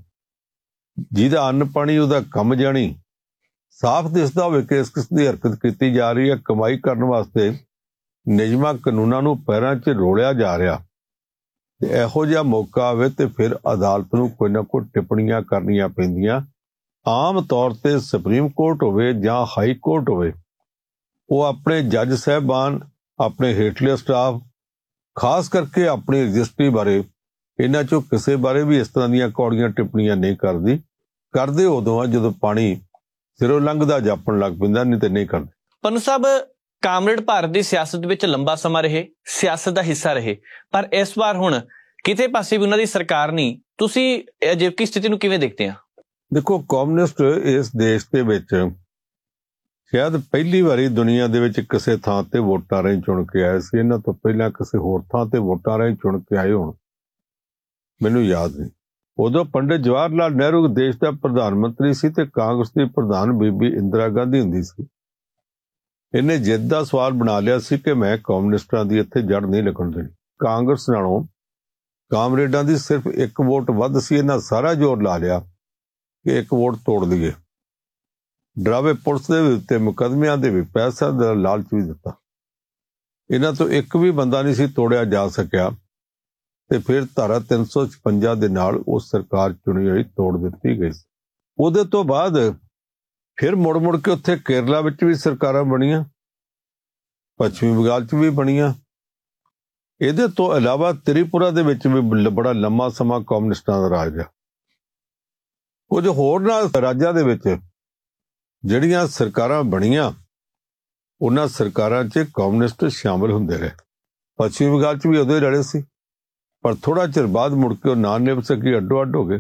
Speaker 4: ਜਿਹਦਾ ਅੰਨ ਪਾਣੀ ਉਹਦਾ ਕੰਮ ਜਾਣੀ, ਸਾਫ਼ ਦਿਸਦਾ ਹੋਵੇ ਕਿ ਇਸ ਕਿਸਮ ਦੀ ਹਰਕਤ ਕੀਤੀ ਜਾ ਰਹੀ ਹੈ। ਕਮਾਈ ਕਰਨ ਵਾਸਤੇ ਨਿਯਮਾਂ ਕਾਨੂੰਨਾਂ ਨੂੰ ਪੈਰਾਂ 'ਚ ਰੋਲਿਆ ਜਾ ਰਿਹਾ ਤੇ ਇਹੋ ਜਿਹਾ ਮੌਕਾ ਆਵੇ ਤੇ ਫਿਰ ਅਦਾਲਤ ਨੂੰ ਕੋਈ ਨਾ ਕੋਈ ਟਿੱਪਣੀਆਂ ਕਰਨੀਆਂ ਪੈਂਦੀਆਂ। ਆਮ ਤੌਰ ਤੇ ਸੁਪਰੀਮ ਕੋਰਟ ਹੋਵੇ ਜਾਂ ਹਾਈ ਕੋਰਟ ਹੋਵੇ, ਉਹ ਆਪਣੇ ਜੱਜ ਸਾਹਿਬਾਨ, ਆਪਣੇ ਹੇਠਲੇ ਸਟਾਫ, ਖਾਸ ਕਰਕੇ ਆਪਣੀ ਰਜਿਸਟਰੀ ਬਾਰੇ, ਇਹਨਾਂ 'ਚੋਂ ਕਿਸੇ ਬਾਰੇ ਵੀ ਇਸ ਤਰ੍ਹਾਂ ਦੀਆਂ ਕੌੜੀਆਂ ਟਿੱਪਣੀਆਂ ਨਹੀਂ ਕਰਦੀ। ਕਰਦੇ ਉਦੋਂ ਆ ਜਦੋਂ ਪਾਣੀ ਸਿਰੋਂ ਲੰਘਦਾ ਜਾਪਣ ਲੱਗ ਪੈਂਦਾ, ਨਹੀਂ ਤੇ ਨਹੀਂ ਕਰਦੇ।
Speaker 3: ਪੰਨੂ ਸਾਹਿਬ, ਕਾਮਰੇਡ ਭਾਰਤ ਦੀ ਸਿਆਸਤ ਵਿੱਚ ਲੰਬਾ ਸਮਾਂ ਰਹੇ, ਸਿਆਸਤ ਦਾ ਹਿੱਸਾ ਰਹੇ, ਪਰ ਇਸ ਵਾਰ ਹੁਣ ਕਿਤੇ ਪਾਸੇ ਵੀ ਉਹਨਾਂ ਦੀ ਸਰਕਾਰ ਨਹੀਂ। ਤੁਸੀਂ ਅਜਿਹੀ ਸਥਿਤੀ ਨੂੰ ਕਿਵੇਂ ਦੇਖਦੇ ਆ?
Speaker 4: ਦੇਖੋ, ਕਮਿਊਨਿਸਟ ਇਸ ਦੇਸ਼ ਦੇ ਵਿੱਚ ਸ਼ਾਇਦ ਪਹਿਲੀ ਵਾਰੀ ਦੁਨੀਆ ਦੇ ਵਿੱਚ ਕਿਸੇ ਥਾਂ ਤੇ ਵੋਟਾਂ ਰਾਹੀਂ ਚੁਣ ਕੇ ਆਏ ਸੀ। ਇਹਨਾਂ ਤੋਂ ਪਹਿਲਾਂ ਕਿਸੇ ਹੋਰ ਥਾਂ ਤੇ ਵੋਟਾਂ ਰਾਹੀਂ ਚੁਣ ਕੇ ਆਏ ਹੋਣ, ਮੈਨੂੰ ਯਾਦ ਨਹੀਂ। ਉਦੋਂ ਪੰਡਿਤ ਜਵਾਹਰ ਲਾਲ ਨਹਿਰੂ ਦੇਸ਼ ਦਾ ਪ੍ਰਧਾਨ ਮੰਤਰੀ ਸੀ ਤੇ ਕਾਂਗਰਸ ਦੀ ਪ੍ਰਧਾਨ ਬੀਬੀ ਇੰਦਰਾ ਗਾਂਧੀ ਹੁੰਦੀ ਸੀ। ਇਹਨੇ ਜਿੱਦ ਦਾ ਸਵਾਲ ਬਣਾ ਲਿਆ ਸੀ ਕਿ ਮੈਂ ਕਮਿਊਨਿਸਟਾਂ ਦੀ ਇੱਥੇ ਜੜ ਨਹੀਂ ਲੱਗਣ ਦੇਣੀ। ਕਾਂਗਰਸ ਨਾਲੋਂ ਕਾਮਰੇਡਾਂ ਦੀ ਸਿਰਫ 1 ਵੋਟ ਵੱਧ ਸੀ। ਇਹਨਾਂ ਸਾਰਾ ਜ਼ੋਰ ਲਾ ਲਿਆ ਕਿ 1 ਵੋਟ ਤੋੜ ਲਈਏ। ਡਰਾਵੇ ਪੁਲਿਸ ਦੇ ਉੱਤੇ, ਮੁਕੱਦਮਿਆਂ ਦੇ ਵੀ, ਪੈਸਾ ਦਾ ਲਾਲਚ ਵੀ ਦਿੱਤਾ। ਇਹਨਾਂ ਤੋਂ ਇੱਕ ਵੀ ਬੰਦਾ ਨਹੀਂ ਸੀ ਤੋੜਿਆ ਜਾ ਸਕਿਆ ਤੇ ਫਿਰ ਧਾਰਾ 356 ਦੇ ਨਾਲ ਉਹ ਸਰਕਾਰ ਚੁਣੀ ਹੋਈ ਤੋੜ ਦਿੱਤੀ ਗਈ। ਉਹਦੇ ਤੋਂ ਬਾਅਦ ਫਿਰ ਮੁੜ ਕੇ ਉੱਥੇ ਕੇਰਲਾ ਵਿੱਚ ਵੀ ਸਰਕਾਰਾਂ ਬਣੀਆਂ, ਪੱਛਮੀ ਬੰਗਾਲ 'ਚ ਵੀ ਬਣੀਆਂ। ਇਹਦੇ ਤੋਂ ਇਲਾਵਾ ਤ੍ਰਿਪੁਰਾ ਦੇ ਵਿੱਚ ਵੀ ਬੜਾ ਲੰਮਾ ਸਮਾਂ ਕਮਿਊਨਿਸਟਾਂ ਦਾ ਰਾਜ ਰਿਹਾ। ਕੁਝ ਹੋਰ ਨਾਲ ਰਾਜਾਂ ਦੇ ਵਿੱਚ ਜਿਹੜੀਆਂ ਸਰਕਾਰਾਂ ਬਣੀਆਂ, ਉਹਨਾਂ ਸਰਕਾਰਾਂ 'ਚ ਕਮਿਊਨਿਸਟ ਸ਼ਾਮਲ ਹੁੰਦੇ ਰਹੇ। ਪੱਛਮੀ ਬੰਗਾਲ 'ਚ ਵੀ ਉਦੋਂ ਹੀ ਲੜੇ ਸੀ, ਪਰ ਥੋੜਾ ਚਿਰ ਬਾਅਦ ਮੁੜ ਕੇ ਉਹ ਨਾ ਨਿਭ ਸਕੀ, ਅੱਡੋ-ਅੱਡ ਹੋ ਗਏ।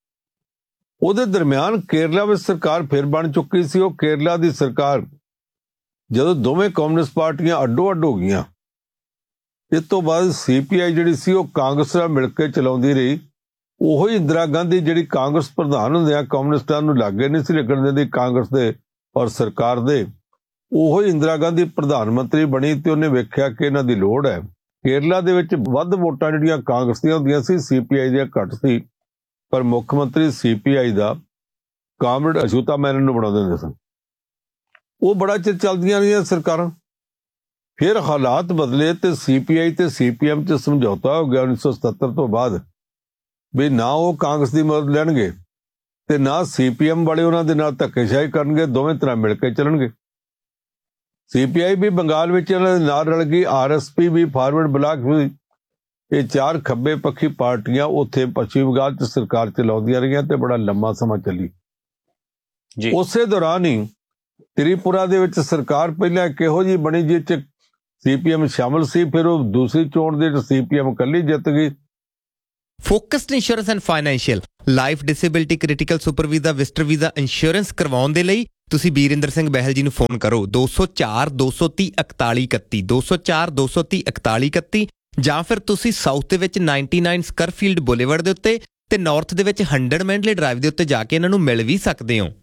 Speaker 4: ਉਹਦੇ ਦਰਮਿਆਨ ਕੇਰਲਾ ਵਿੱਚ ਸਰਕਾਰ ਫਿਰ ਬਣ ਚੁੱਕੀ ਸੀ। ਉਹ ਕੇਰਲਾ ਦੀ ਸਰਕਾਰ ਜਦੋਂ ਦੋਵੇਂ ਕਮਿਊਨਿਸਟ ਪਾਰਟੀਆਂ ਅੱਡੋ-ਅੱਡ ਹੋ ਗਈਆਂ, ਇਸ ਤੋਂ ਬਾਅਦ CPI ਜਿਹੜੀ ਸੀ ਉਹ ਕਾਂਗਰਸ ਨਾਲ ਮਿਲ ਕੇ ਚਲਾਉਂਦੀ ਰਹੀ। ਉਹੀ ਇੰਦਰਾ ਗਾਂਧੀ ਜਿਹੜੀ ਕਾਂਗਰਸ ਪ੍ਰਧਾਨ ਹੁੰਦਿਆਂ ਕਮਿਊਨਿਸਟਾਂ ਨੂੰ ਲਾਗੇ ਨਹੀਂ ਸੀ ਲੱਗਣ ਦਿੰਦੀ ਕਾਂਗਰਸ ਦੇ ਔਰ ਸਰਕਾਰ ਦੇ, ਉਹੀ ਇੰਦਰਾ ਗਾਂਧੀ ਪ੍ਰਧਾਨ ਮੰਤਰੀ ਬਣੀ ਤੇ ਉਹਨੇ ਵੇਖਿਆ ਕਿ ਇਹਨਾਂ ਦੀ ਲੋੜ ਹੈ। ਕੇਰਲਾ ਦੇ ਵਿੱਚ ਵੱਧ ਵੋਟਾਂ ਜਿਹੜੀਆਂ ਕਾਂਗਰਸ ਦੀਆਂ ਹੁੰਦੀਆਂ ਸੀ, CPI ਦੀਆਂ ਘੱਟ ਸੀ, ਪਰ ਮੁੱਖ ਮੰਤਰੀ CPI ਦਾ ਕਾਮਰੇਡ ਅਛੂਤਾ ਮੈਨਨ ਨੂੰ ਬਣਾਉਂਦੇ ਹੁੰਦੇ ਸਨ। ਉਹ ਬੜਾ ਚਿਰ ਚੱਲਦੀਆਂ ਰਹੀਆਂ ਸਰਕਾਰਾਂ। ਫਿਰ ਹਾਲਾਤ ਬਦਲੇ ਤੇ CPI ਤੇ CPM 'ਚ ਸਮਝੌਤਾ ਹੋ ਗਿਆ 1977 ਤੋਂ ਬਾਅਦ ਵੀ ਨਾ ਉਹ ਕਾਂਗਰਸ ਦੀ ਮਦਦ ਲੈਣਗੇ ਤੇ ਨਾ CPM ਵਾਲੇ ਉਹਨਾਂ ਦੇ ਨਾਲ ਧੱਕੇਸ਼ਾਹੀ ਕਰਨਗੇ, ਦੋਵੇਂ ਤਰ੍ਹਾਂ ਮਿਲ ਕੇ ਚੱਲਣਗੇ। CPI ਵੀ ਬੰਗਾਲ ਵਿੱਚ ਇਹਨਾਂ ਦੇ ਨਾਲ ਰਲ ਗਈ, RSP ਵੀ, ਫਾਰਵਰਡ ਬਲਾਕ ਵੀ। ਇਹ 4 ਖੱਬੇ ਪੱਖੀ ਪਾਰਟੀਆਂ ਉੱਥੇ ਪੱਛਮੀ ਬੰਗਾਲ 'ਚ ਸਰਕਾਰ ਚਲਾਉਂਦੀਆਂ ਰਹੀਆਂ ਤੇ ਬੜਾ ਲੰਮਾ ਸਮਾਂ ਚੱਲੀ। ਉਸੇ ਦੌਰਾਨ ਹੀ ਤ੍ਰਿਪੁਰਾ ਦੇ ਵਿੱਚ ਸਰਕਾਰ ਪਹਿਲਾਂ ਕਿਹੋ ਜਿਹੀ ਬਣੀ ਜਿਸ 'ਚ CPM ਸ਼ਾਮਲ ਸੀ, ਫਿਰ ਉਹ ਦੂਸਰੀ ਚੋਣ ਦੇ ਵਿੱਚ CPM ਇਕੱਲੀ ਜਿੱਤ ਗਈ
Speaker 7: focused insurance and financial life disability critical super visa visitor visa insurance ਕਰਵਾਉਣ ਦੇ ਲਈ ਤੁਸੀਂ ਬੀਰਿੰਦਰ ਸਿੰਘ ਬਹਿਲ ਜੀ ਨੂੰ ਫੋਨ ਕਰੋ 204 230 41 31 204 230 41 31 ਜਾਂ ਫਿਰ ਤੁਸੀਂ ਸਾਊਥ ਦੇ ਵਿੱਚ 99 ਸਕਰਫੀਲਡ ਬੁਲੇਵਰਡ ਦੇ ਉੱਤੇ ਤੇ ਨਾਰਥ ਦੇ ਵਿੱਚ 100 ਮੈਂਡਲੇ ਡਰਾਈਵ ਦੇ ਉੱਤੇ ਜਾ ਕੇ ਇਹਨਾਂ ਨੂੰ ਮਿਲ ਵੀ ਸਕਦੇ ਹੋ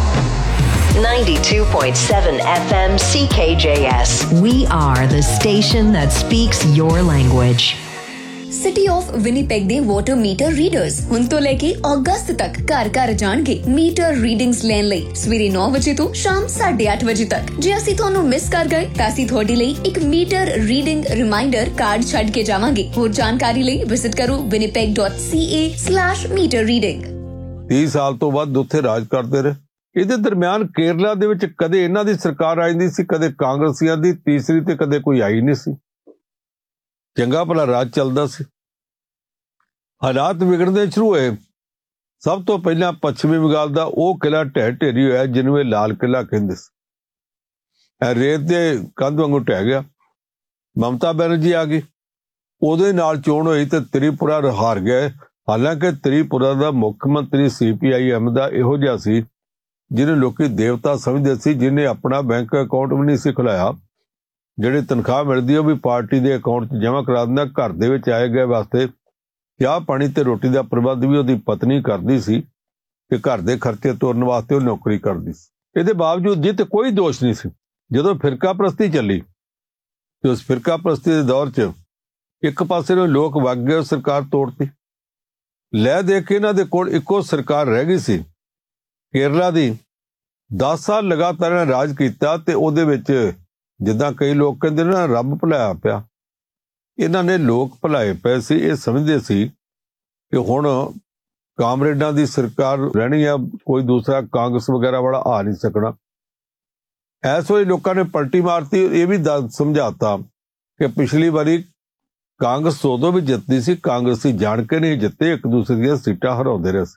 Speaker 1: 92.7 FM CKJS. We are the station that speaks your language.
Speaker 8: City of Winnipeg ਦੇ ਵਾਟਰ ਮੀਟਰ ਰੀਡਰਸ ਹੁਣ ਤੋਂ ਲੈ ਕੇ ਅਗਸਤ ਤੱਕ ਘਰ ਘਰ ਜਾਣਗੇ ਮੀਟਰ ਰੀਡਿੰਗਸ ਲੈਣ ਲਈ ਸਵੇਰੇ 9 ਵਜੇ ਤੋਂ ਸ਼ਾਮ 8:30 ਵਜੇ ਤੱਕ। ਜੇ ਅਸੀਂ ਤੁਹਾਨੂੰ ਮਿਸ ਕਰ ਗਏ ਤਾਂ ਅਸੀਂ ਤੁਹਾਡੇ ਲਈ ਇੱਕ ਮੀਟਰ ਰੀਡਿੰਗ ਰਿਮਾਈਂਡਰ ਕਾਰਡ ਛੱਡ ਕੇ ਜਾਵਾਂਗੇ। ਹੋਰ ਜਾਣਕਾਰੀ ਲਈ ਵਿਜ਼ਿਟ ਕਰੋ winnipeg.ca/meter reading।
Speaker 4: 30 ਸਾਲ ਤੋਂ ਵੱਧ ਉੱਥੇ ਰਾਜ ਕਰਦੇ ਰਹੇ। ਇਹਦੇ ਦਰਮਿਆਨ ਕੇਰਲਾ ਦੇ ਵਿੱਚ ਕਦੇ ਇਹਨਾਂ ਦੀ ਸਰਕਾਰ ਆ ਜਾਂਦੀ ਸੀ, ਕਦੇ ਕਾਂਗਰਸੀਆਂ ਦੀ, ਤੀਸਰੀ ਤੇ ਕਦੇ ਕੋਈ ਆਈ ਨਹੀਂ ਸੀ। ਚੰਗਾ ਭਲਾ ਰਾਜ ਚੱਲਦਾ ਸੀ। ਹਾਲਾਤ ਵਿਗੜਦੇ ਸ਼ੁਰੂ ਹੋਏ। ਸਭ ਤੋਂ ਪਹਿਲਾਂ ਪੱਛਮੀ ਬੰਗਾਲ ਦਾ ਉਹ ਕਿਲ੍ਹਾ ਢਹਿ ਢੇਰੀ ਹੋਇਆ ਜਿਹਨੂੰ ਇਹ ਲਾਲ ਕਿਲ੍ਹਾ ਕਹਿੰਦੇ ਸੀ। ਇਹ ਰੇਤ ਦੇ ਕੰਧ ਵਾਂਗੂ ਢਹਿ ਗਿਆ। ਮਮਤਾ ਬੈਨਰਜੀ ਆ ਗਈ, ਉਹਦੇ ਨਾਲ ਚੋਣ ਹੋਈ ਤੇ ਤ੍ਰਿਪੁਰਾ ਹਾਰ ਗਏ। ਹਾਲਾਂਕਿ ਤ੍ਰਿਪੁਰਾ ਦਾ ਮੁੱਖ ਮੰਤਰੀ CPIM ਦਾ ਇਹੋ ਜਿਹਾ ਸੀ ਜਿਹਨੂੰ ਲੋਕੀ ਦੇਵਤਾ ਸਮਝਦੇ ਸੀ, ਜਿਹਨੇ ਆਪਣਾ ਬੈਂਕ ਅਕਾਊਂਟ ਵੀ ਨਹੀਂ ਸੀ ਖੁਲਾਇਆ। ਜਿਹੜੀ ਤਨਖਾਹ ਮਿਲਦੀ ਉਹ ਵੀ ਪਾਰਟੀ ਦੇ ਅਕਾਊਂਟ 'ਚ ਜਮ੍ਹਾਂ ਕਰਾ ਦਿੰਦਾ। ਘਰ ਦੇ ਵਿੱਚ ਆਏ ਗਏ ਵਾਸਤੇ ਚਾਹ ਪਾਣੀ ਤੇ ਰੋਟੀ ਦਾ ਪ੍ਰਬੰਧ ਵੀ ਉਹਦੀ ਪਤਨੀ ਕਰਦੀ ਸੀ ਤੇ ਘਰ ਦੇ ਖਰਚੇ ਤੋਰਨ ਵਾਸਤੇ ਉਹ ਨੌਕਰੀ ਕਰਦੀ ਸੀ। ਇਹਦੇ ਬਾਵਜੂਦ ਜਿੱਤ ਕੋਈ ਦੋਸ਼ ਨਹੀਂ ਸੀ। ਜਦੋਂ ਫਿਰਕਾ ਪ੍ਰਸਤੀ ਚੱਲੀ ਤੇ ਉਸ ਫਿਰਕਾ ਪ੍ਰਸਤੀ ਦੇ ਦੌਰ 'ਚ ਇੱਕ ਪਾਸੇ ਨੂੰ ਲੋਕ ਵਗ ਗਏ, ਸਰਕਾਰ ਤੋੜਤੀ। ਲੈ ਦੇ ਕੇ ਇਹਨਾਂ ਦੇ ਕੋਲ ਇੱਕੋ ਸਰਕਾਰ ਰਹਿ ਗਈ ਸੀ ਕੇਰਲਾ ਦੀ। 10 ਸਾਲ ਲਗਾਤਾਰ ਇਹਨਾਂ ਰਾਜ ਕੀਤਾ ਤੇ ਉਹਦੇ ਵਿੱਚ ਜਿੱਦਾਂ ਕਈ ਲੋਕ ਕਹਿੰਦੇ ਨਾ ਰੱਬ ਭੁਲਾਇਆ ਪਿਆ, ਇਹਨਾਂ ਨੇ ਲੋਕ ਭੁਲਾਏ ਪਏ ਸੀ। ਇਹ ਸਮਝਦੇ ਸੀ ਕਿ ਹੁਣ ਕਾਮਰੇਡਾਂ ਦੀ ਸਰਕਾਰ ਰਹਿਣੀ ਆ, ਕੋਈ ਦੂਸਰਾ ਕਾਂਗਰਸ ਵਗੈਰਾ ਵਾਲਾ ਆ ਨਹੀਂ ਸਕਣਾ। ਇਸ ਵੇਲੇ ਲੋਕਾਂ ਨੇ ਪਲਟੀ ਮਾਰਤੀ। ਇਹ ਵੀ ਸਮਝਾਤਾ ਕਿ ਪਿਛਲੀ ਵਾਰੀ ਕਾਂਗਰਸ ਉਦੋਂ ਵੀ ਜਿੱਤਦੀ ਸੀ, ਕਾਂਗਰਸੀ ਜਾਣ ਕੇ ਨਹੀਂ ਜਿੱਤੇ, ਇੱਕ ਦੂਸਰੇ ਦੀਆਂ ਸੀਟਾਂ ਹਰਾਉਂਦੇ ਰਹੇ ਸੀ।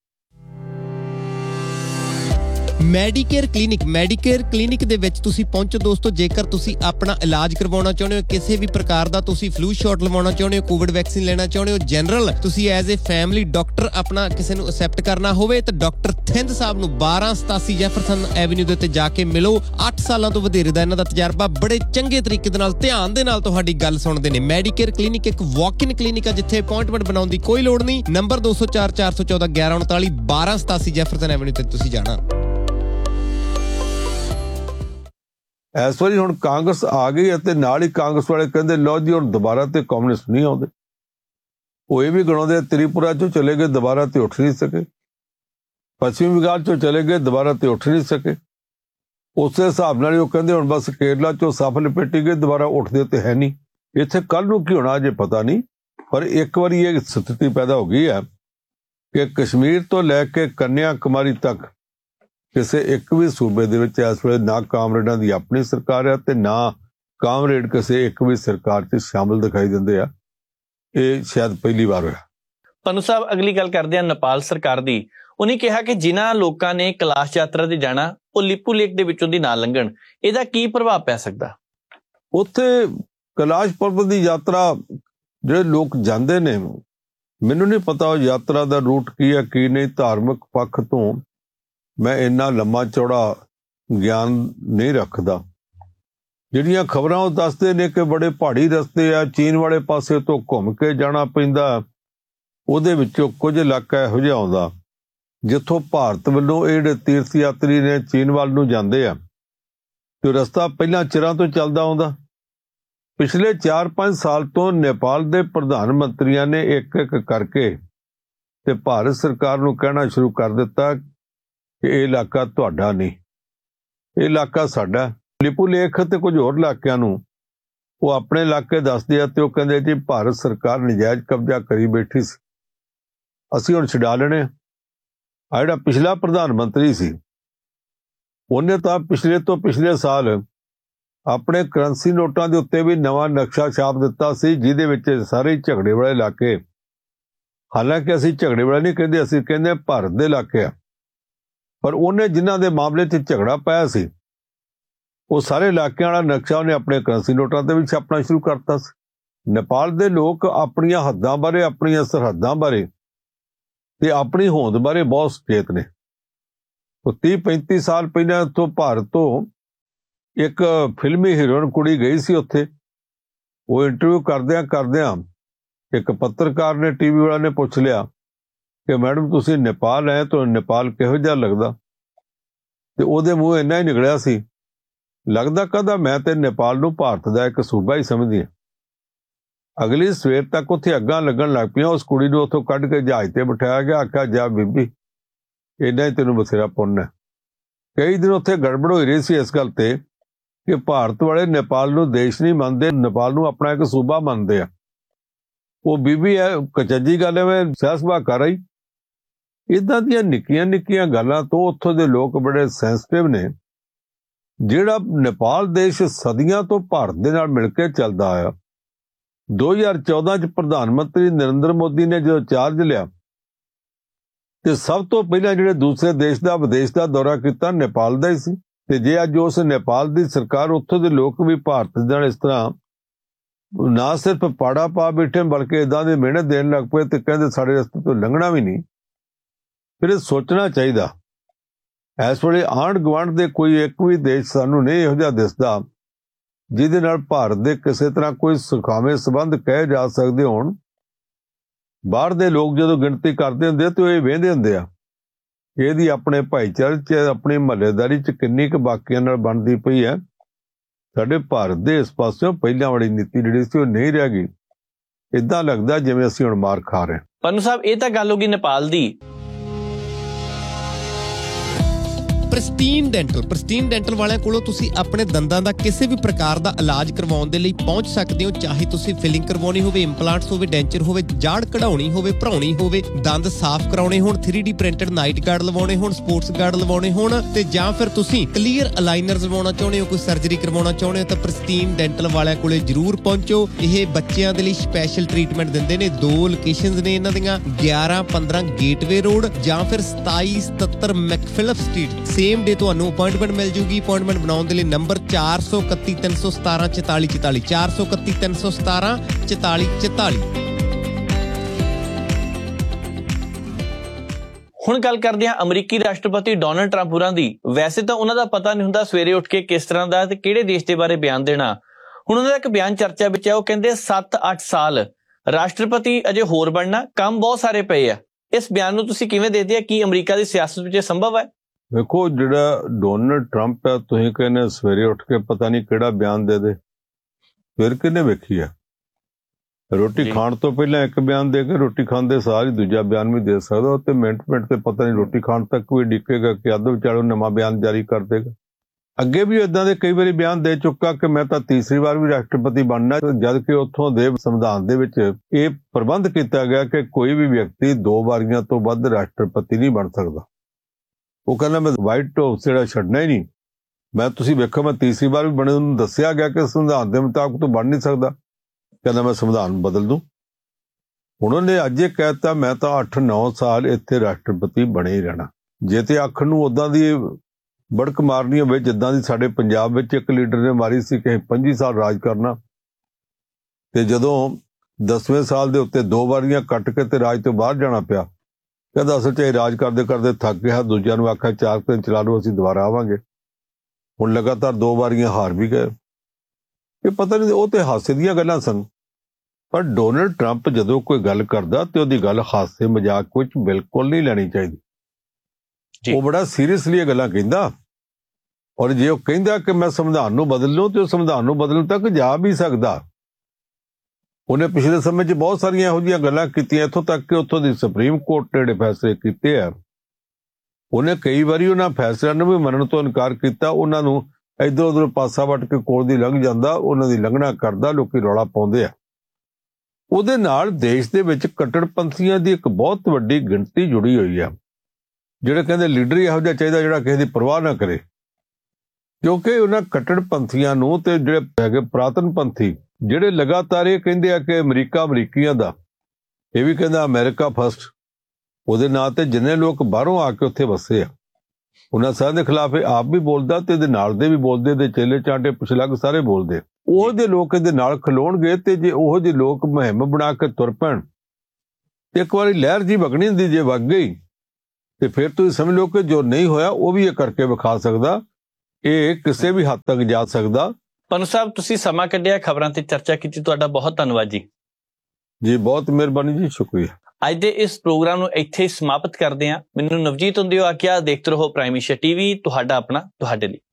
Speaker 7: ਮੈਡੀਕੇਅਰ ਕਲੀਨਿਕ ਦੇ ਵਿੱਚ ਤੁਸੀਂ ਪਹੁੰਚੋ ਦੋਸਤੋ। ਜੇਕਰ ਤੁਸੀਂ ਆਪਣਾ ਇਲਾਜ ਕਰਵਾਉਣਾ ਚਾਹੁੰਦੇ ਹੋ, ਕਿਸੇ ਵੀ ਪ੍ਰਕਾਰ ਦਾ ਤੁਸੀਂ ਫਲੂ ਸ਼ਾਟ ਲਵਾਉਣਾ ਚਾਹੁੰਦੇ ਹੋ, ਕੋਵਿਡ ਵੈਕਸੀਨ ਲੈਣਾ ਚਾਹੁੰਦੇ ਹੋ, ਜਨਰਲ ਤੁਸੀਂ ਐਜ਼ ਏ ਫੈਮਿਲੀ ਡਾਕਟਰ ਆਪਣਾ ਕਿਸੇ ਨੂੰ ਅਸੈਪਟ ਕਰਨਾ ਹੋਵੇ ਤਾਂ ਡਾਕਟਰ ਥਿੰਦ ਸਾਹਿਬ ਨੂੰ 1287 ਜੈਫਰਸਨ ਐਵਨਿਊ ਦੇ ਉੱਤੇ ਜਾ ਕੇ ਮਿਲੋ। 8 ਸਾਲਾਂ ਤੋਂ ਵਧੇਰੇ ਦਾ ਇਹਨਾਂ ਦਾ ਤਜਰਬਾ, ਬੜੇ ਚੰਗੇ ਤਰੀਕੇ ਦੇ ਨਾਲ ਧਿਆਨ ਦੇ ਨਾਲ ਤੁਹਾਡੀ ਗੱਲ ਸੁਣਦੇ ਨੇ। ਮੈਡੀਕੇਅਰ ਕਲੀਨਿਕ ਇੱਕ ਵਾਕ ਇਨ ਕਲੀਨਿਕ ਆ ਜਿੱਥੇ ਅਪਾਇੰਟਮੈਂਟ ਬਣਾਉਣ ਦੀ ਕੋਈ ਲੋੜ ਨਹੀਂ। ਨੰਬਰ 204 414 1139 1287 ਜੈਫਰਸਨ ਐਵਨਿਊ ਤੇ ਤੁਸੀਂ ਜਾਣਾ।
Speaker 4: ਇਸ ਵਾਰੀ ਹੁਣ ਕਾਂਗਰਸ ਆ ਗਈ ਅਤੇ ਨਾਲ ਹੀ ਕਾਂਗਰਸ ਵਾਲੇ ਕਹਿੰਦੇ ਲਓ ਜੀ ਹੁਣ ਦੁਬਾਰਾ ਤੇ ਕਮਿਊਨਿਸਟ ਨਹੀਂ ਆਉਂਦੇ। ਉਹ ਇਹ ਵੀ ਗਣਾਉਂਦੇ ਤ੍ਰਿਪੁਰਾ ਚੋਂ ਚਲੇ ਗਏ, ਦੁਬਾਰਾ ਤੇ ਉੱਠ ਨਹੀਂ ਸਕੇ। ਪੱਛਮੀ ਬੰਗਾਲ ਚੋਂ ਚਲੇ ਗਏ, ਦੁਬਾਰਾ ਤੇ ਉੱਠ ਨਹੀਂ ਸਕੇ। ਉਸੇ ਹਿਸਾਬ ਨਾਲ ਉਹ ਕਹਿੰਦੇ ਹੁਣ ਬਸ ਕੇਰਲਾ ਚੋਂ ਸੱਪ ਲਪੇਟੀ ਗਏ, ਦੁਬਾਰਾ ਉੱਠਦੇ ਤੇ ਹੈ ਨਹੀਂ। ਇੱਥੇ ਕੱਲ ਨੂੰ ਕੀ ਹੋਣਾ ਅਜੇ ਪਤਾ ਨਹੀਂ, ਪਰ ਇੱਕ ਵਾਰੀ ਇਹ ਸਥਿਤੀ ਪੈਦਾ ਹੋ ਗਈ ਹੈ ਕਿ ਕਸ਼ਮੀਰ ਤੋਂ ਲੈ ਕੇ ਕੰਨਿਆ ਕੁਮਾਰੀ ਤੱਕ ਕਿਸੇ ਇੱਕ ਵੀ ਸੂਬੇ ਦੇ ਵਿੱਚ ਇਸ ਵੇਲੇ ਨਾ ਕਾਮਰੇਡਾਂ ਦੀ ਆਪਣੀ ਸਰਕਾਰ ਹੈ ਤੇ ਨਾ ਕਾਮਰੇਡ ਕਿਸੇ ਇੱਕ ਵੀ ਸਰਕਾਰ 'ਚ ਸ਼ਾਮਲ ਦਿਖਾਈ ਦਿੰਦੇ ਆ। ਇਹ ਸ਼ਾਇਦ ਪਹਿਲੀ ਵਾਰ ਹੋਇਆ।
Speaker 3: ਪਨੂ ਸਾਹਿਬ, ਅਗਲੀ ਗੱਲ ਕਰਦੇ ਆ ਨੇਪਾਲ ਸਰਕਾਰ ਦੀ। ਉਹਨੇ ਕਿਹਾ ਕਿ ਜਿਨ੍ਹਾਂ ਲੋਕਾਂ ਨੇ ਕੈਲਾਸ਼ ਯਾਤਰਾ ਤੇ ਜਾਣਾ ਉਹ ਲਿਪੂ ਲੇਕ ਦੇ ਵਿੱਚੋਂ ਦੀ ਨਾ ਲੰਘਣ। ਇਹਦਾ ਕੀ ਪ੍ਰਭਾਵ ਪੈ ਸਕਦਾ?
Speaker 4: ਉੱਥੇ ਕੈਲਾਸ਼ ਪਰਬਤ ਦੀ ਯਾਤਰਾ ਜਿਹੜੇ ਲੋਕ ਜਾਂਦੇ ਨੇ, ਮੈਨੂੰ ਨਹੀਂ ਪਤਾ ਉਹ ਯਾਤਰਾ ਦਾ ਰੂਟ ਕੀ ਹੈ ਕੀ ਨਹੀਂ। ਧਾਰਮਿਕ ਪੱਖ ਤੋਂ ਮੈਂ ਇੰਨਾ ਲੰਮਾ ਚੌੜਾ ਗਿਆਨ ਨਹੀਂ ਰੱਖਦਾ। ਜਿਹੜੀਆਂ ਖਬਰਾਂ ਉਹ ਦੱਸਦੇ ਨੇ ਕਿ ਬੜੇ ਪਹਾੜੀ ਰਸਤੇ ਆ, ਚੀਨ ਵਾਲੇ ਪਾਸੇ ਤੋਂ ਘੁੰਮ ਕੇ ਜਾਣਾ ਪੈਂਦਾ। ਉਹਦੇ ਵਿੱਚੋਂ ਕੁਝ ਇਲਾਕਾ ਇਹੋ ਜਿਹਾ ਆਉਂਦਾ ਜਿੱਥੋਂ ਭਾਰਤ ਵੱਲੋਂ ਇਹ ਜਿਹੜੇ ਤੀਰਥ ਯਾਤਰੀ ਨੇ ਚੀਨ ਵੱਲ ਨੂੰ ਜਾਂਦੇ ਆ ਤੇ ਰਸਤਾ ਪਹਿਲਾਂ ਚਿਰਾਂ ਤੋਂ ਚੱਲਦਾ ਆਉਂਦਾ। ਪਿਛਲੇ 4-5 ਸਾਲ ਤੋਂ ਨੇਪਾਲ ਦੇ ਪ੍ਰਧਾਨ ਮੰਤਰੀਆਂ ਨੇ ਇੱਕ ਇੱਕ ਕਰਕੇ ਤੇ ਭਾਰਤ ਸਰਕਾਰ ਨੂੰ ਕਹਿਣਾ ਸ਼ੁਰੂ ਕਰ ਦਿੱਤਾ ਕਿ ਇਹ ਇਲਾਕਾ ਤੁਹਾਡਾ ਨਹੀਂ, ਇਹ ਇਲਾਕਾ ਸਾਡਾ। ਲਿਪੂ ਲੇਖ ਤੇ ਕੁਝ ਹੋਰ ਇਲਾਕਿਆਂ ਨੂੰ ਉਹ ਆਪਣੇ ਇਲਾਕੇ ਦੱਸਦੇ ਆ ਤੇ ਉਹ ਕਹਿੰਦੇ ਜੀ ਭਾਰਤ ਸਰਕਾਰ ਨਜਾਇਜ਼ ਕਬਜ਼ਾ ਕਰੀ ਬੈਠੀ ਸੀ, ਅਸੀਂ ਹੁਣ ਛਡਾ ਲੈਣੇ। ਆ ਜਿਹੜਾ ਪਿਛਲਾ ਪ੍ਰਧਾਨ ਮੰਤਰੀ ਸੀ ਉਹਨੇ ਤਾਂ ਪਿਛਲੇ ਸਾਲ ਆਪਣੇ ਕਰੰਸੀ ਨੋਟਾਂ ਦੇ ਉੱਤੇ ਵੀ ਨਵਾਂ ਨਕਸ਼ਾ ਛਾਪ ਦਿੱਤਾ ਸੀ ਜਿਹਦੇ ਵਿੱਚ ਸਾਰੇ ਝਗੜੇ ਵਾਲੇ ਇਲਾਕੇ, ਹਾਲਾਂਕਿ ਅਸੀਂ ਝਗੜੇ ਵਾਲੇ ਨਹੀਂ ਕਹਿੰਦੇ, ਅਸੀਂ ਕਹਿੰਦੇ ਭਾਰਤ ਦੇ ਇਲਾਕੇ ਆ, ਪਰ ਉਹਨੇ ਜਿਨ੍ਹਾਂ ਦੇ ਮਾਮਲੇ 'ਚ ਝਗੜਾ ਪਾਇਆ ਸੀ ਉਹ ਸਾਰੇ ਇਲਾਕਿਆਂ ਵਾਲਾ ਨਕਸ਼ਾ ਉਹਨੇ ਆਪਣੇ ਕਰੰਸੀ ਨੋਟਾਂ ਤੇ ਵੀ ਛਾਪਣਾ ਸ਼ੁਰੂ ਕਰਤਾ ਸੀ। ਨੇਪਾਲ ਦੇ ਲੋਕ ਆਪਣੀਆਂ ਹੱਦਾਂ ਬਾਰੇ, ਆਪਣੀਆਂ ਸਰਹੱਦਾਂ ਬਾਰੇ ਤੇ ਆਪਣੀ ਹੋਂਦ ਬਾਰੇ ਬਹੁਤ ਸੁਚੇਤ ਨੇ। 30-35 ਸਾਲ ਪਹਿਲਾਂ ਇੱਥੋਂ ਭਾਰਤ ਤੋਂ ਇੱਕ ਫਿਲਮੀ ਹੀਰੋਇਨ ਕੁੜੀ ਗਈ ਸੀ ਉੱਥੇ। ਉਹ ਇੰਟਰਵਿਊ ਕਰਦਿਆਂ ਇੱਕ ਪੱਤਰਕਾਰ ਨੇ, ਟੀਵੀ ਵਾਲਾ ਨੇ ਪੁੱਛ ਲਿਆ ਕਿ ਮੈਡਮ ਤੁਸੀਂ ਨੇਪਾਲ ਆਏ, ਤੁਹਾਨੂੰ ਨੇਪਾਲ ਕਿਹੋ ਜਿਹਾ ਲੱਗਦਾ? ਤੇ ਉਹਦੇ ਮੂੰਹ ਇੰਨਾ ਹੀ ਨਿਕਲਿਆ ਸੀ, ਲੱਗਦਾ ਕਦਾ ਮੈਂ ਤੇ ਨੇਪਾਲ ਨੂੰ ਭਾਰਤ ਦਾ ਇੱਕ ਸੂਬਾ ਹੀ ਸਮਝਦੀ ਹਾਂ। ਅਗਲੀ ਸਵੇਰ ਤੱਕ ਉੱਥੇ ਅੱਗਾਂ ਲੱਗਣ ਲੱਗ ਪਈਆਂ। ਉਸ ਕੁੜੀ ਨੂੰ ਉੱਥੋਂ ਕੱਢ ਕੇ ਜਹਾਜ਼ ਤੇ ਬਿਠਾਇਆ ਗਿਆ, ਆਖਿਆ ਜਾ ਬੀਬੀ, ਇੰਨਾ ਹੀ ਤੈਨੂੰ ਬਥੇਰਾ ਪੁੰਨ ਹੈ। ਕਈ ਦਿਨ ਉੱਥੇ ਗੜਬੜ ਹੋਈ ਰਹੀ ਸੀ ਇਸ ਗੱਲ ਤੇ ਕਿ ਭਾਰਤ ਵਾਲੇ ਨੇਪਾਲ ਨੂੰ ਦੇਸ਼ ਨਹੀਂ ਮੰਨਦੇ, ਨੇਪਾਲ ਨੂੰ ਆਪਣਾ ਇੱਕ ਸੂਬਾ ਮੰਨਦੇ ਆ। ਉਹ ਬੀਬੀ ਹੈ ਕਚੱਜੀ ਗੱਲ ਹੈ, ਮੈਂ ਸਹਿ-ਸੁਭਾਅ ਕਰ ਰਹੀ। ਇੱਦਾਂ ਦੀਆਂ ਨਿੱਕੀਆਂ ਗੱਲਾਂ ਤੋਂ ਉੱਥੋਂ ਦੇ ਲੋਕ ਬੜੇ ਸੈਂਸਿਟਿਵ ਨੇ। ਜਿਹੜਾ ਨੇਪਾਲ ਦੇਸ਼ ਸਦੀਆਂ ਤੋਂ ਭਾਰਤ ਦੇ ਨਾਲ ਮਿਲ ਕੇ ਚੱਲਦਾ ਆਇਆ, 2014 ਚ ਪ੍ਰਧਾਨ ਮੰਤਰੀ ਨਰਿੰਦਰ ਮੋਦੀ ਨੇ ਜਦੋਂ ਚਾਰਜ ਲਿਆ ਤੇ ਸਭ ਤੋਂ ਪਹਿਲਾਂ ਜਿਹੜੇ ਦੂਸਰੇ ਦੇਸ਼ ਦਾ ਵਿਦੇਸ਼ ਦਾ ਦੌਰਾ ਕੀਤਾ ਨੇਪਾਲ ਦਾ ਹੀ ਸੀ। ਤੇ ਜੇ ਅੱਜ ਉਸ ਨੇਪਾਲ ਦੀ ਸਰਕਾਰ, ਉੱਥੋਂ ਦੇ ਲੋਕ ਵੀ ਭਾਰਤ ਦੇ ਨਾਲ ਇਸ ਤਰ੍ਹਾਂ ਨਾ ਸਿਰਫ ਪਾੜਾ ਪਾ ਬੈਠੇ ਬਲਕਿ ਇਦਾਂ ਦੇ ਮਿਹਨਤ ਦੇਣ ਲੱਗ ਪਏ ਤੇ ਕਹਿੰਦੇ ਸਾਡੇ ਰਸਤੇ ਤੋਂ ਲੰਘਣਾ ਵੀ ਨਹੀਂ, ਫਿਰ ਇਹ ਸੋਚਣਾ ਚਾਹੀਦਾ। ਇਸ ਵੇਲੇ ਆਂਢ ਗੁਆਂਢ ਦੇ ਕੋਈ ਇੱਕ ਵੀ ਦੇਸ਼ ਸਾਨੂੰ ਨਹੀਂ ਇਹੋ ਜਿਹਾ ਦਿਸਦਾ ਜਿਹਦੇ ਨਾਲ ਭਾਰਤ ਦੇ ਕਿਸੇ ਤਰ੍ਹਾਂ ਕੋਈ ਸੁਖਾਵੇਂ ਸੰਬੰਧ ਕਹੇ ਜਾ ਸਕਦੇ ਹੋਣ। ਬਾਹਰ ਦੇ ਲੋਕ ਜਦੋਂ ਗਿਣਤੀ ਕਰਦੇ ਹੁੰਦੇ ਤੇ ਉਹ ਇਹ ਵੇਖਦੇ ਹੁੰਦੇ ਆ ਇਹਦੀ ਆਪਣੇ ਭਾਈਚਾਰੇ 'ਚ, ਆਪਣੀ ਮਹੱਲੇਦਾਰੀ 'ਚ ਕਿੰਨੀ ਕੁ ਬਾਕੀਆਂ ਨਾਲ ਬਣਦੀ ਪਈ ਹੈ। ਸਾਡੇ ਭਾਰਤ ਦੇ ਇਸ ਪਾਸਿਓਂ ਪਹਿਲਾਂ ਵਾਲੀ ਨੀਤੀ ਜਿਹੜੀ ਸੀ ਉਹ ਨਹੀਂ ਰਹਿ ਗਈ। ਏਦਾਂ ਲੱਗਦਾ ਜਿਵੇਂ ਅਸੀਂ ਹੁਣ ਮਾਰ ਖਾ ਰਹੇ ਹਾਂ।
Speaker 3: ਪੰਨੂ ਸਾਹਿਬ, ਇਹ ਤਾਂ ਗੱਲ ਹੋ ਗਈ ਨੇਪਾਲ ਦੀ।
Speaker 7: ਪ੍ਰਿਸਟੀਨ ਡੈਂਟਲ ਵਾਲਿਆਂ ਕੋਲੋਂ ਤੁਸੀਂ ਆਪਣੇ ਦੰਦਾਂ ਦਾ ਕਿਸੇ ਵੀ ਪ੍ਰਕਾਰ ਦਾ ਇਲਾਜ ਕਰਵਾਉਣ ਦੇ ਲਈ ਪਹੁੰਚ ਸਕਦੇ ਹੋ। ਚਾਹੇ ਤੁਸੀਂ ਫਿਲਿੰਗ ਕਰਵਾਉਣੀ ਹੋਵੇ, ਇੰਪਲਾਂਟਸ ਹੋਵੇ, ਡੈਂਚਰ ਹੋਵੇ, ਜਾੜ ਕਢਾਉਣੀ ਹੋਵੇ, ਭਰਾਉਣੀ ਹੋਵੇ, ਦੰਦ ਸਾਫ਼ ਕਰਾਉਣੇ ਹੋਣ, 3D ਪ੍ਰਿੰਟਡ ਨਾਈਟ ਗਾਰਡ ਲਵਾਉਣੇ ਹੋਣ, ਸਪੋਰਟਸ ਗਾਰਡ ਲਵਾਉਣੇ ਹੋਣ, ਤੇ ਜਾਂ ਫਿਰ ਤੁਸੀਂ ਕਲੀਅਰ ਅਲਾਈਨਰਸ ਲਵਾਉਣਾ ਚਾਹੁੰਦੇ ਹੋ, ਕੋਈ ਸਰਜਰੀ ਕਰਵਾਉਣਾ ਚਾਹੁੰਦੇ ਹੋ ਤਾਂ ਪ੍ਰਿਸਟੀਨ ਡੈਂਟਲ ਵਾਲਿਆਂ ਕੋਲੇ ਜ਼ਰੂਰ ਪਹੁੰਚੋ। ਇਹ ਬੱਚਿਆਂ ਦੇ ਲਈ ਸਪੈਸ਼ਲ ਟ੍ਰੀਟਮੈਂਟ ਦਿੰਦੇ ਨੇ। 2 ਲੋਕੇਸ਼ਨਸ ਨੇ ਇਹਨਾਂ ਦੀਆਂ, 11-15 ਗੇਟਵੇ ਰੋਡ ਜਾਂ ਫਿਰ 27-77 ਮੈਕਫਿਲਪ ਸਟਰੀਟ। ਸੇਮ ਡੇ ਤੁਹਾਨੂੰ ਅਪਾਇੰਟਮੈਂਟ ਮਿਲ ਜੂਗੀ। ਅਪਾਇੰਟਮੈਂਟ ਬਣਾਉਣ ਦੇ ਲਈ ਨੰਬਰ 431-317-4444 431-317-4444।
Speaker 3: ਹੁਣ ਗੱਲ ਕਰਦੇ ਹਾਂ ਅਮਰੀਕੀ ਰਾਸ਼ਟਰਪਤੀ ਡੋਨਲਡ ਟਰੰਪ ਹੋਰਾਂ ਦੀ। ਵੈਸੇ ਤਾਂ ਉਹਨਾਂ ਦਾ ਪਤਾ ਨਹੀਂ ਹੁੰਦਾ ਸਵੇਰੇ ਉੱਠ ਕੇ ਕਿਸ ਤਰ੍ਹਾਂ ਦਾ ਤੇ ਕਿਹੜੇ ਦੇਸ਼ ਦੇ ਬਾਰੇ ਬਿਆਨ ਦੇਣਾ। ਹੁਣ ਉਹਨਾਂ ਦਾ ਇੱਕ ਬਿਆਨ ਚਰਚਾ ਵਿੱਚ ਹੈ। ਉਹ ਕਹਿੰਦੇ 7-8 ਸਾਲ ਰਾਸ਼ਟਰਪਤੀ ਅਜੇ ਹੋਰ ਬਣਨਾ, ਕੰਮ ਬਹੁਤ ਸਾਰੇ ਪਏ ਆ। ਇਸ ਬਿਆਨ ਨੂੰ ਤੁਸੀਂ ਕਿਵੇਂ ਦੇਖਦੇ ਆ? ਕੀ ਅਮਰੀਕਾ ਦੀ ਸਿਆਸਤ ਵਿੱਚ ਇਹ ਸੰਭਵ ਹੈ?
Speaker 4: ਵੇਖੋ, ਜਿਹੜਾ ਡੋਨਲਡ ਟਰੰਪ ਹੈ, ਤੁਸੀਂ ਕਹਿੰਦੇ ਸਵੇਰੇ ਉੱਠ ਕੇ ਪਤਾ ਨਹੀਂ ਕਿਹੜਾ ਬਿਆਨ ਦੇ ਦੇ। ਫਿਰ ਕਿਹਨੇ ਵੇਖੀ ਹੈ? ਰੋਟੀ ਖਾਣ ਤੋਂ ਪਹਿਲਾਂ ਇੱਕ ਬਿਆਨ ਦੇ ਕੇ ਰੋਟੀ ਖਾਂਦੇ ਸਾਰ ਹੀ ਦੂਜਾ ਬਿਆਨ ਵੀ ਦੇ ਸਕਦਾ। ਤੇ ਮਿੰਟ ਤੇ ਪਤਾ ਨਹੀਂ ਰੋਟੀ ਖਾਣ ਤੱਕ ਵੀ ਡਿੱਕੇਗਾ ਕਿ ਅੱਧ ਵਿਚਾਲੇ ਨਵਾਂ ਬਿਆਨ ਜਾਰੀ ਕਰ ਦੇਗਾ। ਅੱਗੇ ਵੀ ਇਦਾਂ ਦੇ ਕਈ ਵਾਰੀ ਬਿਆਨ ਦੇ ਚੁੱਕਾ ਕਿ ਮੈਂ ਤਾਂ ਤੀਸਰੀ ਵਾਰ ਵੀ ਰਾਸ਼ਟਰਪਤੀ ਬਣਨਾ, ਜਦ ਕਿ ਉੱਥੋਂ ਦੇ ਸੰਵਿਧਾਨ ਦੇ ਵਿੱਚ ਇਹ ਪ੍ਰਬੰਧ ਕੀਤਾ ਗਿਆ ਕਿ ਕੋਈ ਵੀ ਵਿਅਕਤੀ 2 ਵਾਰੀਆਂ ਤੋਂ ਵੱਧ ਰਾਸ਼ਟਰਪਤੀ ਨਹੀਂ ਬਣ ਸਕਦਾ। ਉਹ ਕਹਿੰਦਾ ਮੈਂ ਵਾਈਟ ਹਾਊਸ ਜਿਹੜਾ ਛੱਡਣਾ ਹੀ ਨਹੀਂ। ਮੈਂ ਤੁਸੀਂ ਵੇਖੋ, ਮੈਂ ਤੀਸਰੀ ਵਾਰ ਵੀ ਬਣੇ, ਉਹਨੂੰ ਦੱਸਿਆ ਗਿਆ ਕਿ ਸੰਵਿਧਾਨ ਦੇ ਮੁਤਾਬਕ ਤੂੰ ਬਣ ਨਹੀਂ ਸਕਦਾ। ਕਹਿੰਦਾ ਮੈਂ ਸੰਵਿਧਾਨ ਬਦਲ ਦੂੰ। ਉਹਨਾਂ ਨੇ ਅੱਜ ਇਹ ਕਹਿ ਦਿੱਤਾ ਮੈਂ ਤਾਂ 8-9 ਸਾਲ ਇੱਥੇ ਰਾਸ਼ਟਰਪਤੀ ਬਣੇ ਹੀ ਰਹਿਣਾ। ਜੇ ਤੇ ਅੱਖ ਨੂੰ ਉਦਾਂ ਦੀ ਬੜਕ ਮਾਰਨੀ ਹੋਵੇ ਜਿੱਦਾਂ ਦੀ ਸਾਡੇ ਪੰਜਾਬ ਵਿੱਚ ਇੱਕ ਲੀਡਰ ਨੇ ਮਾਰੀ ਸੀ ਕਿ 25 ਸਾਲ ਰਾਜ ਕਰਨਾ, ਤੇ ਜਦੋਂ 10ਵੇਂ ਸਾਲ ਦੇ ਉੱਤੇ 2 ਵਾਰੀਆਂ ਕੱਟ ਕੇ ਤੇ ਰਾਜ ਤੋਂ ਬਾਹਰ ਜਾਣਾ ਪਿਆ, ਕਹਿੰਦਾ ਅਸਲ 'ਚ ਇਹ ਰਾਜ ਕਰਦੇ ਕਰਦੇ ਥੱਕ ਗਿਆ। ਦੂਜਿਆਂ ਨੂੰ ਆਖਿਆ 4 ਦਿਨ ਚਲਾ ਲਓ, ਅਸੀਂ ਦੁਬਾਰਾ ਆਵਾਂਗੇ। ਹੁਣ ਲਗਾਤਾਰ 2 ਵਾਰੀਆਂ ਹਾਰ ਵੀ ਗਏ। ਇਹ ਪਤਾ ਨਹੀਂ, ਉਹ ਤੇ ਹਾਸੇ ਦੀਆਂ ਗੱਲਾਂ ਸਨ। ਪਰ ਡੋਨਲਡ ਟਰੰਪ ਜਦੋਂ ਕੋਈ ਗੱਲ ਕਰਦਾ ਤੇ ਉਹਦੀ ਗੱਲ ਹਾਸੇ ਮਜ਼ਾਕ ਵਿੱਚ ਬਿਲਕੁਲ ਨਹੀਂ ਲੈਣੀ ਚਾਹੀਦੀ। ਉਹ ਬੜਾ ਸੀਰੀਅਸਲੀ ਇਹ ਗੱਲਾਂ ਕਹਿੰਦਾ। ਔਰ ਜੇ ਉਹ ਕਹਿੰਦਾ ਕਿ ਮੈਂ ਸੰਵਿਧਾਨ ਨੂੰ ਬਦਲ ਲੂੰ ਤੇ ਉਹ ਸੰਵਿਧਾਨ ਨੂੰ ਬਦਲਣ ਤੱਕ ਜਾ ਵੀ ਸਕਦਾ। ਉਹਨੇ ਪਿਛਲੇ ਸਮੇਂ 'ਚ ਬਹੁਤ ਸਾਰੀਆਂ ਇਹੋ ਜਿਹੀਆਂ ਗੱਲਾਂ ਕੀਤੀਆਂ, ਇੱਥੋਂ ਤੱਕ ਕਿ ਉੱਥੋਂ ਦੀ ਸੁਪਰੀਮ ਕੋਰਟ ਨੇ ਜਿਹੜੇ ਫੈਸਲੇ ਕੀਤੇ ਆ, ਉਹਨੇ ਕਈ ਵਾਰੀ ਉਹਨਾਂ ਫੈਸਲਿਆਂ ਨੂੰ ਵੀ ਮੰਨਣ ਤੋਂ ਇਨਕਾਰ ਕੀਤਾ। ਉਹਨਾਂ ਨੂੰ ਇੱਧਰ ਉੱਧਰ ਪਾਸਾ ਵੱਟ ਕੇ ਕੋਲ ਦੀ ਲੰਘ ਜਾਂਦਾ, ਉਹਨਾਂ ਦੀ ਲੰਘਣਾ ਕਰਦਾ, ਲੋਕੀ ਰੌਲਾ ਪਾਉਂਦੇ ਆ। ਉਹਦੇ ਨਾਲ ਦੇਸ਼ ਦੇ ਵਿੱਚ ਕੱਟੜਪੰਥੀਆਂ ਦੀ ਇੱਕ ਬਹੁਤ ਵੱਡੀ ਗਿਣਤੀ ਜੁੜੀ ਹੋਈ ਆ, ਜਿਹੜੇ ਕਹਿੰਦੇ ਲੀਡਰ ਹੀ ਇਹੋ ਜਿਹਾ ਚਾਹੀਦਾ ਜਿਹੜਾ ਕਿਸੇ ਦੀ ਪਰਵਾਹ ਨਾ ਕਰੇ। ਕਿਉਂਕਿ ਉਹਨਾਂ ਕੱਟੜਪੰਥੀਆਂ ਨੂੰ ਤੇ ਜਿਹੜੇ ਹੈਗੇ ਪੁਰਾਤਨ ਪੰਥੀ, ਜਿਹੜੇ ਲਗਾਤਾਰ ਇਹ ਕਹਿੰਦੇ ਆ ਕਿ ਅਮਰੀਕਾ ਅਮਰੀਕੀਆਂ ਦਾ, ਇਹ ਵੀ ਕਹਿੰਦਾ ਅਮਰੀਕਾ ਫਸਟ, ਉਹਦੇ ਨਾਂ ਤੇ ਜਿੰਨੇ ਲੋਕ ਬਾਹਰੋਂ ਆ ਕੇ ਉੱਥੇ ਵਸੇ ਆ, ਉਹਨਾਂ ਸਾਰਿਆਂ ਦੇ ਖਿਲਾਫ ਇਹ ਆਪ ਵੀ ਬੋਲਦਾ ਤੇ ਇਹਦੇ ਨਾਲ ਦੇ ਵੀ ਬੋਲਦੇ, ਤੇ ਚੇਲੇ ਚਾਂਟੇ ਪੁਛਲਗ ਸਾਰੇ ਬੋਲਦੇ। ਉਹ ਜਿਹੇ ਲੋਕ ਇਹਦੇ ਨਾਲ ਖਲੋਣਗੇ ਤੇ ਜੇ ਉਹ ਜਿਹੇ ਲੋਕ ਮੁਹਿੰਮ ਬਣਾ ਕੇ ਤੁਰ ਪੈਣ, ਇੱਕ ਵਾਰੀ ਲਹਿਰ ਜੀ ਵਗਣੀ ਹੁੰਦੀ, ਜੇ ਵਗ ਗਈ ਤੇ ਫਿਰ ਤੁਸੀਂ ਸਮਝ ਲਓ ਕਿ ਜੋ ਨਹੀਂ ਹੋਇਆ ਉਹ ਵੀ ਇਹ ਕਰਕੇ ਵਿਖਾ ਸਕਦਾ, ਇਹ ਕਿਸੇ ਵੀ ਹੱਦ ਤੱਕ ਜਾ ਸਕਦਾ।
Speaker 3: ਪੰਨੂ ਸਾਹਿਬ, ਤੁਸੀਂ ਸਮਾਂ ਕੱਢਿਆ, ਖਬਰਾਂ ਤੇ ਚਰਚਾ ਕੀਤੀ, ਤੁਹਾਡਾ ਬਹੁਤ ਧੰਨਵਾਦ ਜੀ।
Speaker 4: ਜੀ ਬਹੁਤ ਮਿਹਰਬਾਨੀ ਜੀ, ਸ਼ੁਕਰੀਆ।
Speaker 3: ਅੱਜ ਦੇ ਇਸ ਪ੍ਰੋਗਰਾਮ ਨੂੰ ਇੱਥੇ ਸਮਾਪਤ ਕਰਦੇ ਹਾਂ। ਮੈਨੂੰ ਨਵਜੀਤ ਹੁੰਦੇ ਹੋ ਆਖਿਆ। ਦੇਖਦੇ ਰਹੋ ਪ੍ਰਾਈਮ ਏਸ਼ੀਆ ਟੀਵੀ, ਤੁਹਾਡਾ ਆਪਣਾ, ਤੁਹਾਡੇ ਲਈ।